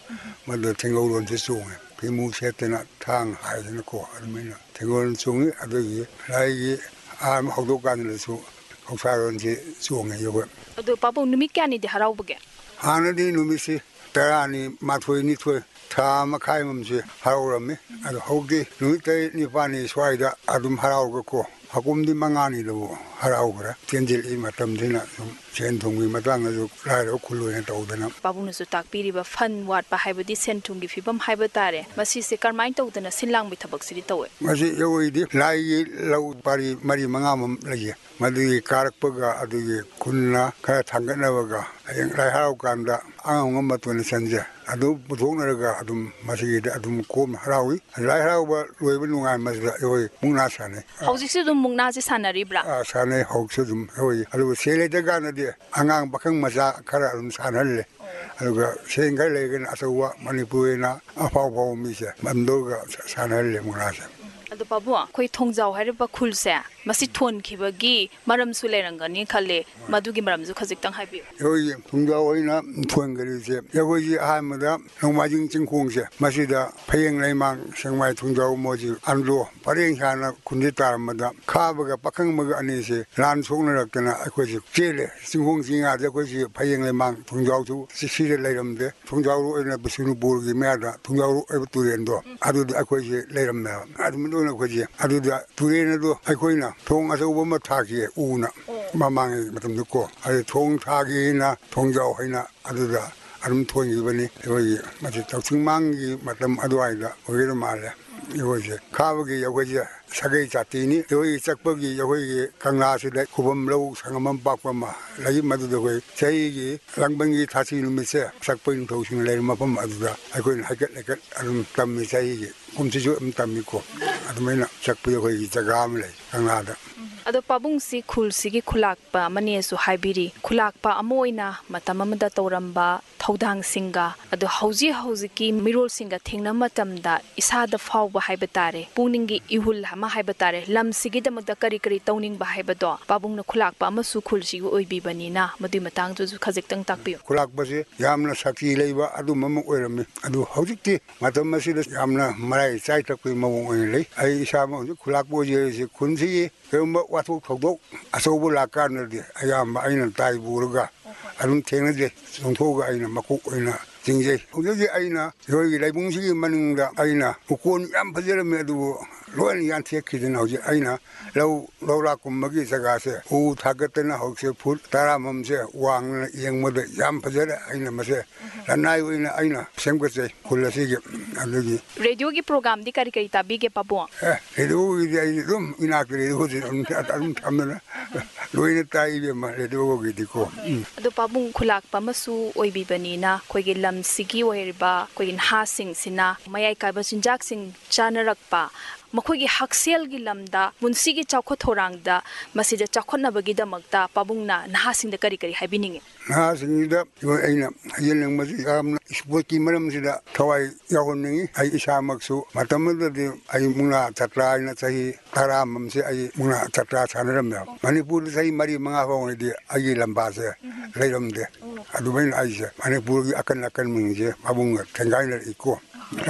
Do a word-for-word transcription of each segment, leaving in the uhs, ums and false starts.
ꯃꯗꯨ ꯊꯦꯡꯒꯧꯔꯣꯟꯁꯦ ꯆꯣꯡꯉꯦ ꯐꯤꯃꯨ ꯁꯦꯠꯇꯅ ꯊꯥꯡ ꯍꯥꯏꯗꯅꯀꯣ ꯑꯗꯨꯃꯥꯏꯅ ꯊꯦꯡꯒꯧꯔꯣꯟ ꯆꯣꯡꯉꯤ ꯑꯗꯒꯤ ꯂꯥꯏꯒꯤ ꯑꯍꯥꯟꯕ ꯍꯧꯗꯣꯛꯀꯥꯟꯗꯁꯨ ꯍꯧꯁꯥꯔꯣꯟꯁꯦ ꯆꯣꯡꯉꯦ ꯑꯩꯈꯣꯏ ꯑꯗꯣ ꯄꯥꯕꯨꯡ ꯅꯨꯃꯤꯠ ꯀꯌꯥꯅꯤꯗꯤ ꯍꯔꯥꯎꯕꯒꯦ ꯍꯥꯟꯅꯗꯤ ꯅꯨꯃꯤꯠꯁꯤ ꯇꯔꯥꯅꯤ ꯃꯥꯊꯣꯏ ꯅꯤꯊꯣꯏ ꯊꯥ ꯃꯈꯥꯏ ꯑꯃꯁꯦ ꯍꯔꯥꯎꯔꯝꯃꯤ ꯑꯗꯣ ꯍꯧꯖꯤꯛꯇꯤ ꯅꯨꯃꯤꯠ ꯇꯔꯦꯠ ꯅꯤꯄꯥꯜꯅꯤ ꯁ꯭ꯋꯥꯏꯗ ꯑꯗꯨꯝ ꯍꯔꯥꯎꯒꯀꯣ ꯍꯀꯨꯝꯗꯤ ꯃꯉꯥꯅꯤꯗꯕꯨ ꯍꯔꯥꯎꯈ꯭ꯔꯦ ꯇꯦꯟꯖꯤꯜꯂꯤ ꯃꯇꯝꯁꯤꯅ ꯁꯨꯝ ꯁꯦꯟ ꯊꯨꯝꯒꯤ ꯃꯇꯥꯡꯗꯁꯨ ꯂꯥꯏꯔꯕ ꯈꯨꯜ ꯑꯣꯏꯅ ꯇꯧꯗꯅ ꯄꯥꯕꯨꯡꯅꯁꯨ ꯇꯥꯛꯄꯤꯔꯤꯕ ꯐꯟ ꯋꯥꯠꯄ ꯍꯥꯏꯕꯗꯤ ꯁꯦꯟ ꯊꯨꯝꯒꯤ ꯐꯤꯕꯝ ꯍꯥꯏꯕ ꯇꯥꯔꯦ ꯃꯁꯤꯁꯦ ꯀꯔꯝꯍꯥꯏꯅ ꯇꯧꯗꯅ ꯁꯤꯟ ꯂꯥꯡꯕꯒꯤ ꯊꯕꯛꯁꯤꯗꯤ ꯇꯧꯋꯦ ꯃꯁꯤ ꯌꯧꯋꯤꯗꯤ ꯂꯥꯏꯒꯤ ꯂꯧ ꯄꯥꯔꯤ ꯃꯔꯤ ꯃꯉꯥ ꯑꯃ ꯂꯩꯌꯦ ꯃꯗꯨꯒꯤ ꯀꯥꯔꯛꯄꯒ ꯑꯗꯨꯒꯤ ꯈꯨꯟꯅ ꯈꯔ ꯊꯥꯡꯒꯠꯅꯕꯒ ꯍꯌꯦꯡ ꯂꯥꯏ ꯍꯔꯥꯎ ꯀꯥꯟꯗ ꯑꯉꯝ ꯑꯉꯝꯕ ꯗꯣꯅꯦꯁꯟꯁꯦ ꯑꯗꯨ ꯄꯨꯊꯣꯛꯅꯔꯒ ꯑꯗꯨꯝ ꯃꯁꯤꯒꯤꯗ ꯑꯗꯨꯝ ꯀꯣꯝꯅ ꯍꯔꯥꯎꯏ ꯂꯥꯏ ꯍꯔꯥꯎꯕ ꯂꯣꯏꯕ ꯅꯨꯡꯉꯥꯏꯕꯁꯤꯗ ꯑꯩꯈꯣꯏ ꯃꯨꯛꯅꯥ ꯁꯥꯟꯅꯩ ꯍꯧꯖꯤꯛꯁꯨ ꯑꯗꯨꯝ ꯃꯨꯛꯅꯥꯁꯦ ꯁꯥꯟꯅꯔꯤꯕ꯭ꯔꯥ ꯁꯥꯟꯅꯩ ꯍꯧꯖꯤꯛꯁꯨ ꯑꯗꯨꯝ ꯑꯩꯈꯣꯏ ꯑꯗꯨꯒ ꯁꯦꯜ ꯂꯩꯇ꯭ꯔꯀꯥꯟꯗꯗꯤ ꯑꯉꯥꯡ ꯄꯥꯈꯪ ꯃꯆꯥ ꯈꯔ ꯑꯗꯨꯝ ꯁꯥꯟꯅꯍꯜꯂꯦ ꯑꯗꯨꯒ ꯁꯦꯟ ꯈꯔ ꯂꯩꯔꯒꯅ ꯑꯆꯧꯕ ꯃꯅꯤꯄꯨꯔꯤꯅ ꯑꯐꯥꯎ ꯑꯐꯥꯎꯕ ꯃꯤꯁꯦ ꯃꯗꯨꯒ ꯁꯥꯟꯅꯍꯜꯂꯦ ꯃꯨꯛꯅꯥꯁꯦ ꯑꯗꯣ ꯄꯥꯕꯨꯡ ꯑꯩꯈꯣꯏ ꯊꯣꯡꯖꯥꯎ ꯍꯥꯏꯔꯤꯕ ꯈꯨꯜꯁꯦ ꯃꯁꯤ ꯊꯣꯟꯈꯤꯕꯒꯤ ꯃꯔꯝꯁꯨ ꯂꯩꯔꯝꯒꯅꯤ ꯈꯜꯂꯦ ꯃꯗꯨꯒꯤ ꯃꯔꯝꯁꯨ ꯈꯖꯤꯛꯇꯪ ꯍꯥꯏꯕꯤꯌꯨ ꯑꯩꯈꯣꯏꯒꯤ ꯊꯣꯡꯖꯥꯎ ꯑꯣꯏꯅ ꯊꯣꯟꯈꯔꯤꯁꯦ ꯑꯩꯈꯣꯏꯒꯤ ꯑꯍꯥꯟꯕꯗ ꯅꯣꯡꯃꯥꯏꯖꯤꯡ ꯆꯤꯡꯈꯣꯡꯁꯦ ꯃꯁꯤꯗ ꯐꯌꯦꯡ ꯂꯩꯃꯥꯡ ꯁꯦꯡꯃꯥꯏ ꯊꯣꯡꯖꯥꯎ ꯃꯣꯏꯁꯤ ꯑꯟꯗ꯭ꯔꯣ ꯄꯔꯦꯡ ꯁꯥꯅ ꯈꯨꯟꯁꯤ ꯇꯥꯔꯝꯕꯗ ꯈꯥꯕꯒ ꯄꯥꯈꯪꯕꯒ ꯑꯅꯤꯁꯦ ꯂꯥꯟ ꯁꯣꯛꯅꯔꯛꯇꯅ ꯑꯩꯈꯣꯏꯁꯦ ꯆꯦꯜꯂꯦ ꯆꯤꯡꯈꯣꯡ ꯆꯤꯡꯉꯥꯗ ꯑꯩꯈꯣꯏꯁꯤ ꯐꯌꯦꯡ ꯂꯩꯃꯥꯡ ꯊꯣꯡꯖꯥꯎꯁꯨ ꯁꯤꯗ ꯂꯩꯔꯝꯗꯦ ꯊꯣꯡꯖꯥꯎ ꯑꯣꯏꯅ ꯕꯤꯁꯅꯨꯄꯨꯔꯒꯤ ꯃꯌꯥꯗ ꯊꯣꯡꯖꯥꯎ ꯑꯣꯏꯕ ꯇꯨꯔꯦꯟꯗꯣ ꯑꯗꯨꯗ ꯑꯩꯈꯣꯏꯁꯦ ꯂꯩꯔꯝꯃꯦꯕ ꯑꯗꯨꯃꯥꯏꯅ ꯑꯣꯏꯅ ꯑꯩꯈꯣꯏꯁꯦ ꯑꯗꯨꯗ ꯇꯨꯔꯦꯟ ꯑꯗꯣ ꯑꯩꯈꯣꯏꯅ ꯊꯣꯡ ꯑꯆꯧꯕ ꯑꯃ ꯊꯥꯈꯤꯌꯦ ꯎꯅ ꯃꯃꯥꯡꯉꯩ ꯃꯇꯝꯗꯀꯣ ꯑꯗꯨ ꯊꯣꯡ ꯊꯥꯒꯦꯅ ꯊꯣꯡꯖꯥꯎ ꯍꯥꯏꯅ ꯑꯗꯨꯗ ꯑꯗꯨꯝ ꯊꯣꯟꯈꯤꯕꯅꯤ ꯑꯩꯈꯣꯏꯒꯤ ꯃꯁꯤ ꯆꯥꯛꯆꯤꯡꯃꯥꯡꯒꯤ ꯃꯇꯝ ꯑꯗꯨꯋꯥꯏꯗ ꯑꯣꯏꯒꯗ ꯃꯥꯜꯂꯦ ꯑꯩꯈꯣꯏꯁꯦ ꯈꯥꯕꯒꯤ ꯑꯩꯈꯣꯏꯁꯦ ꯁꯥꯒꯩ ꯖꯥꯇꯤꯅꯤ ꯑꯩꯈꯣꯏꯒꯤ ꯆꯠꯄꯒꯤ ꯑꯩꯈꯣꯏꯒꯤ ꯀꯪꯂꯥꯁꯤꯗ ꯈꯨꯕꯝ ꯂꯧ ꯁꯪꯒꯝ ꯑꯃ ꯄꯥꯛꯄ ꯑꯃ ꯂꯩ ꯃꯗꯨꯗ ꯑꯩꯈꯣꯏ ꯆꯍꯤꯒꯤ ꯂꯥꯡꯕꯟꯒꯤ ꯊꯥꯁꯤ ꯅꯨꯃꯤꯠꯁꯦ ꯆꯠꯄ ꯅꯤꯡꯊꯧꯁꯤꯡ ꯂꯩꯔꯤꯕ ꯃꯐꯝ ꯑꯗꯨꯗ ꯑꯩꯈꯣꯏꯅ ꯍꯥꯏꯀꯠ ꯍꯥꯏꯀꯠ ꯑꯗꯨꯝ ꯇꯝꯃꯤ ꯆꯍꯤꯒꯤ ꯀꯨꯝꯁꯤꯁꯨ ꯑꯗꯨꯝ ꯇꯝꯃꯤꯀꯣ ꯑꯗꯨꯃꯥꯏꯅ ꯆꯠꯄ ꯑꯩꯈꯣꯏꯒꯤ ꯖꯒꯥ ꯑꯃ ꯂꯩ ꯀꯪꯂꯥꯗ ꯑꯗꯣ ꯄꯥꯕꯨꯡꯁꯤ ꯈꯨꯜꯁꯤꯒꯤ ꯈꯨꯂꯥꯛꯄ ꯑꯃꯅꯦꯁꯨ ꯍꯥꯏꯕꯤꯔꯤ ꯈꯨꯂꯥꯛꯄ ꯑꯃ ꯑꯣꯏꯅ ꯃꯇꯝ ꯑꯃꯗ ꯇꯧꯔꯝꯕ ꯊꯧꯗꯥꯡꯁꯤꯡꯒ ꯑꯗꯣ ꯍꯧꯖꯤꯛ ꯍꯧꯖꯤꯛꯀꯤ ꯃꯤꯔꯣꯜꯁꯤꯡꯒ ꯊꯦꯡꯅꯕ ꯃꯇꯝꯗ ꯏꯁꯥꯗ ꯐꯥꯎꯕ ꯍꯥꯏꯕ ꯇꯥꯔꯦ ꯄꯨꯛꯅꯤꯡꯒꯤ ꯏꯍꯨꯜ ꯑꯃ ꯍꯥꯏꯕ ꯇꯥꯔꯦ ꯂꯝꯁꯤꯒꯤꯗꯃꯛꯇ ꯀꯔꯤ ꯀꯔꯤ ꯇꯧꯅꯤꯡꯕ ꯍꯥꯏꯕꯗꯣ ꯄꯥꯕꯨꯡꯅ ꯈꯨꯂꯥꯛꯄ ꯑꯃꯁꯨ ꯈꯨꯜꯁꯤꯒꯤ ꯑꯣꯏꯕꯤꯕꯅꯤꯅ ꯃꯗꯨꯒꯤ ꯃꯇꯥꯡꯗꯨꯁꯨ ꯈꯖꯤꯛꯇꯪ ꯇꯥꯛꯄꯤꯌꯨ ꯈꯨꯂꯥꯛꯄꯁꯤ ꯌꯥꯝꯅ ꯁꯛꯇꯤ ꯂꯩꯕ ꯑꯗꯨꯝꯕ ꯑꯃ ꯑꯣꯏꯔꯝꯃꯤ ꯑꯗꯨ ꯍꯧꯖꯤꯛꯇꯤ ꯃꯇꯝ ꯑꯁꯤꯗ ꯌꯥꯝꯅ ꯃꯔꯥꯏ ꯆꯥꯏꯊꯔꯛꯄꯒꯤ ꯃꯑꯣꯡ ꯑꯣꯏꯅ ꯂꯩ ꯑꯩ ꯏꯁꯥꯃꯛ ꯍꯧꯖꯤꯛ ꯈꯨꯂꯥꯛꯄ ꯑꯣꯏꯖꯔꯤꯁꯤ ꯈꯨꯟꯁꯤꯒꯤ ꯀꯔꯤꯒꯨꯝꯕ ꯋꯥꯊꯣꯛ ꯊꯧꯗꯣꯛ ꯑꯆꯧꯕ ꯂꯥꯛꯀꯥꯟꯗꯗꯤ ꯑꯌꯥꯝꯕ ꯑꯩꯅ ꯇꯥꯏ ꯄꯨꯔꯒ ꯑꯗꯨꯝ ꯊꯦꯡꯅꯖꯩ ꯆꯣꯡꯊꯣꯛꯑꯒ ꯑꯩꯅ ꯃꯀꯣꯛ ꯑꯣꯏꯅ ꯆꯤꯡꯖꯩ ꯍꯧꯖꯤꯛ ꯍꯧꯖꯤꯛ ꯑꯩꯅ ꯑꯩꯈꯣꯏꯒꯤ ꯂꯩꯕꯨꯡꯁꯤꯒꯤ ꯃꯅꯤꯡꯗ ꯑꯩꯅ ꯎꯀꯣꯟ ꯌꯥꯝ ꯐꯖꯔꯝꯃꯤ ꯑꯗꯨꯕꯨ ꯂꯣꯏꯅ ꯌꯥꯟꯊꯦꯛꯈꯤꯗꯅ ꯍꯧꯖꯤꯛ ꯑꯩꯅ ꯂꯧ ꯂꯧꯔꯥꯛ ꯀꯨꯝꯕꯒꯤ ꯖꯒꯥꯁꯦ ꯎ ꯊꯥꯒꯠꯇꯅ ꯍꯧꯖꯤꯛꯁꯦ ꯐꯨꯠ ꯇꯔꯥꯃꯝꯁꯦ ꯋꯥꯡꯅ ꯌꯦꯡꯕꯗ ꯌꯥꯝ ꯐꯖꯔꯦ ꯑꯩꯅ ꯃꯁꯦ ꯂꯅꯥꯏ ꯑꯣꯏꯅ ꯑꯩꯅ ꯁꯦꯝꯒꯠꯆꯩ ꯈꯨꯜ ꯑꯁꯤꯒꯤ ꯑꯗꯨꯒꯤ ꯔꯦꯗꯤꯑꯣꯒꯤ ꯄ꯭ꯔꯣꯒꯥꯝꯗꯤ ꯀꯔꯤ ꯀꯔꯤ ꯇꯥꯕꯤꯒꯦ ꯄꯥꯕꯨꯡ ꯑꯦ ꯔꯦꯗꯤꯑꯣꯒꯤꯗꯤ ꯑꯩ ꯑꯗꯨꯝ ꯏꯅꯥꯛꯇ ꯔꯦꯗꯤꯑꯣꯁꯤ ꯑꯗꯨꯝ ꯊꯝꯗꯅ ꯂꯣꯏꯅ ꯇꯥꯏꯕꯦꯝꯃ ꯔꯦꯗꯤꯑꯣꯒꯤꯗꯤꯀꯣ ꯑꯗꯣ ꯄꯥꯕꯨꯡ ꯈꯨꯂꯥꯛꯄ ꯑꯃꯁꯨ ꯑꯣꯏꯕꯤꯕꯅꯤꯅ ꯑꯩꯈꯣꯏꯒꯤ ꯂꯝꯁꯤꯒꯤ ꯑꯣꯏꯔꯤꯕ ꯑꯩꯈꯣꯏꯒꯤ ꯅꯍꯥꯁꯤꯡꯁꯤꯅ ꯃꯌꯥꯏ ꯀꯥꯏꯕ ꯆꯤꯟꯖꯥꯛꯁꯤꯡ ꯆꯥꯅꯔꯛꯄ ꯃꯈꯣꯏꯒꯤ ꯍꯛꯁꯦꯜꯒꯤ ꯂꯝꯗ ꯄꯨꯟꯁꯤꯒꯤ ꯆꯥꯎꯈꯠ ꯊꯧꯔꯥꯡꯗ ꯃꯁꯤꯗ ꯆꯥꯎꯈꯠꯅꯕꯒꯤꯗꯃꯛꯇ ꯄꯥꯕꯨꯡꯅ ꯅꯍꯥꯁꯤꯡꯗ ꯀꯔꯤ ꯀꯔꯤ ꯍꯥꯏꯕꯤꯅꯤꯡꯉꯤ ꯅꯍꯥꯁꯤꯡꯁꯤꯗ ꯑꯩꯅ ꯍꯥꯏꯖꯅꯤꯡꯕꯁꯤ ꯌꯥꯝꯅ ꯏꯁꯄꯣꯔꯠꯀꯤ ꯃꯔꯝꯁꯤꯗ ꯊꯋꯥꯏ ꯌꯥꯎꯍꯟꯅꯤꯡꯉꯤ ꯑꯩ ꯏꯁꯥꯃꯛꯁꯨ ꯃꯇꯝ ꯑꯗꯨꯗꯗꯤ ꯑꯩ ꯃꯨꯛꯅꯥ ꯆꯇ꯭ꯔꯥ ꯍꯥꯏꯅ ꯆꯍꯤ ꯇꯔꯥꯃꯝꯁꯦ ꯑꯩ ꯃꯨꯛꯅꯥ ꯆꯇ꯭ꯔꯥ ꯁꯥꯟꯅꯔꯝꯃꯦꯕ ꯃꯅꯤꯄꯨꯔꯗ ꯆꯍꯤ ꯃꯔꯤ ꯃꯉꯥ ꯐꯥꯎꯕꯗꯤ ꯑꯩꯒꯤ ꯂꯝꯕꯥꯁꯦ ꯂꯩꯔꯝꯗꯦ ꯑꯗꯨꯃꯥꯏꯅ ꯑꯩꯁꯦ ꯃꯅꯤꯄꯨꯔꯒꯤ ꯑꯀꯟ ꯑꯀꯟꯕꯁꯤꯡꯁꯦ ꯄꯥꯕꯨꯡꯒ ꯊꯦꯡꯒꯥꯏꯅꯔꯛꯏꯀꯣ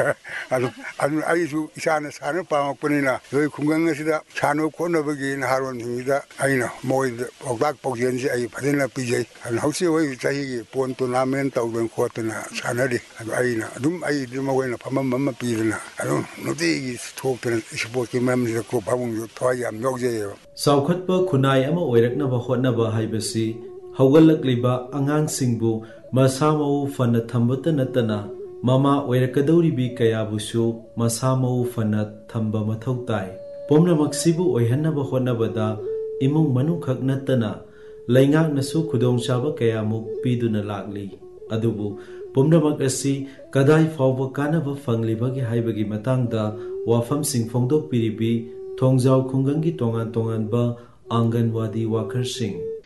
ꯑꯗꯨ ꯑꯗꯨꯅ ꯑꯩꯁꯨ ꯏꯁꯥꯅ ꯁꯥꯟꯅ ꯄꯥꯝꯃꯛꯄꯅꯤꯅ ꯑꯩꯈꯣꯏ ꯈꯨꯡꯒꯪ ꯑꯁꯤꯗ ꯁꯥꯟꯅ ꯈꯣꯠꯅꯕꯒꯤ ꯅꯍꯥꯔꯣꯟꯁꯤꯡꯁꯤꯗ ꯑꯩꯅ ꯃꯣꯏꯗ ꯄꯥꯎꯇꯥꯛ ꯄꯥꯎꯖꯦꯜꯁꯦ ꯑꯩ ꯐꯖꯅ ꯄꯤꯖꯩ ꯑꯗꯨꯅ ꯍꯧꯖꯤꯛ ꯑꯩꯈꯣꯏꯒꯤ ꯆꯍꯤꯒꯤ ꯄꯣꯟ ꯇꯣꯔꯅꯥꯃꯦꯟ ꯇꯧꯗꯅ ꯈꯣꯠꯇꯅ ꯁꯥꯟꯅꯔꯤ ꯑꯗꯨ ꯑꯩꯅ ꯑꯗꯨꯝ ꯑꯩꯗꯤ ꯃꯈꯣꯏꯅ ꯐꯝꯐꯝ ꯑꯃ ꯄꯤꯗꯅ ꯑꯗꯨꯝ ꯅꯨꯡꯇꯤꯒꯤ ꯊꯣꯛꯇꯅ ꯏꯁꯄꯣꯔꯠꯀꯤ ꯃꯔꯝꯁꯤꯗ ꯀꯣ ꯄꯥꯕꯨꯡꯁꯨ ꯊꯋꯥꯏ ꯌꯥꯝ ꯌꯥꯎꯖꯩꯌꯦꯕ ꯆꯥꯎꯈꯠꯄ ꯈꯨꯟꯅꯥꯏ ꯑꯃ ꯑꯣꯏꯔꯛꯅꯕ ꯍꯣꯠꯅꯕ ꯍꯥꯏꯕꯁꯤ ꯍꯧꯒꯠꯂꯛꯂꯤꯕ ꯑꯉꯥꯡꯁꯤꯡꯕꯨ ꯃꯁꯥ ꯃꯎ ꯐꯅ ꯊꯝꯕꯇ ꯅꯠꯇꯅ ꯃꯃꯥ ꯑꯣꯏꯔꯛꯀꯗꯧꯔꯤꯕꯤ ꯀꯌꯥꯕꯨꯁꯨ ꯃꯁꯥ ꯃꯎ ꯐꯅ ꯊꯝꯕ ꯃꯊꯧ ꯇꯥꯏ ꯄꯨꯝꯅꯃꯛꯁꯤꯕꯨ ꯑꯣꯏꯍꯟꯅꯕ ꯍꯣꯠꯅꯕꯗ ꯏꯃꯨꯡ ꯃꯅꯨꯡꯈꯛ ꯅꯠꯇꯅ ꯂꯩꯉꯥꯛꯅꯁꯨ ꯈꯨꯗꯣꯡꯆꯥꯕ ꯀꯌꯥꯃꯨꯛ ꯄꯤꯗꯨꯅ ꯂꯥꯛꯂꯤ ꯑꯗꯨꯕꯨ ꯄꯨꯝꯅꯃꯛ ꯑꯁꯤ ꯀꯗꯥꯏ ꯐꯥꯎꯕ ꯀꯥꯟꯅꯕ ꯐꯪꯂꯤꯕꯒꯦ ꯍꯥꯏꯕꯒꯤ ꯃꯇꯥꯡꯗ ꯋꯥꯐꯝꯁꯤꯡ ꯐꯣꯡꯗꯣꯛꯄꯤꯔꯤꯕꯤ ꯊꯣꯡꯖꯥꯎ ꯈꯨꯡꯒꯪꯒꯤ ꯇꯣꯉꯥꯟ ꯇꯣꯉꯥꯟꯕ ꯑꯥꯡꯒꯟꯋꯥꯗꯤ ꯋꯥꯀꯔꯁꯤꯡ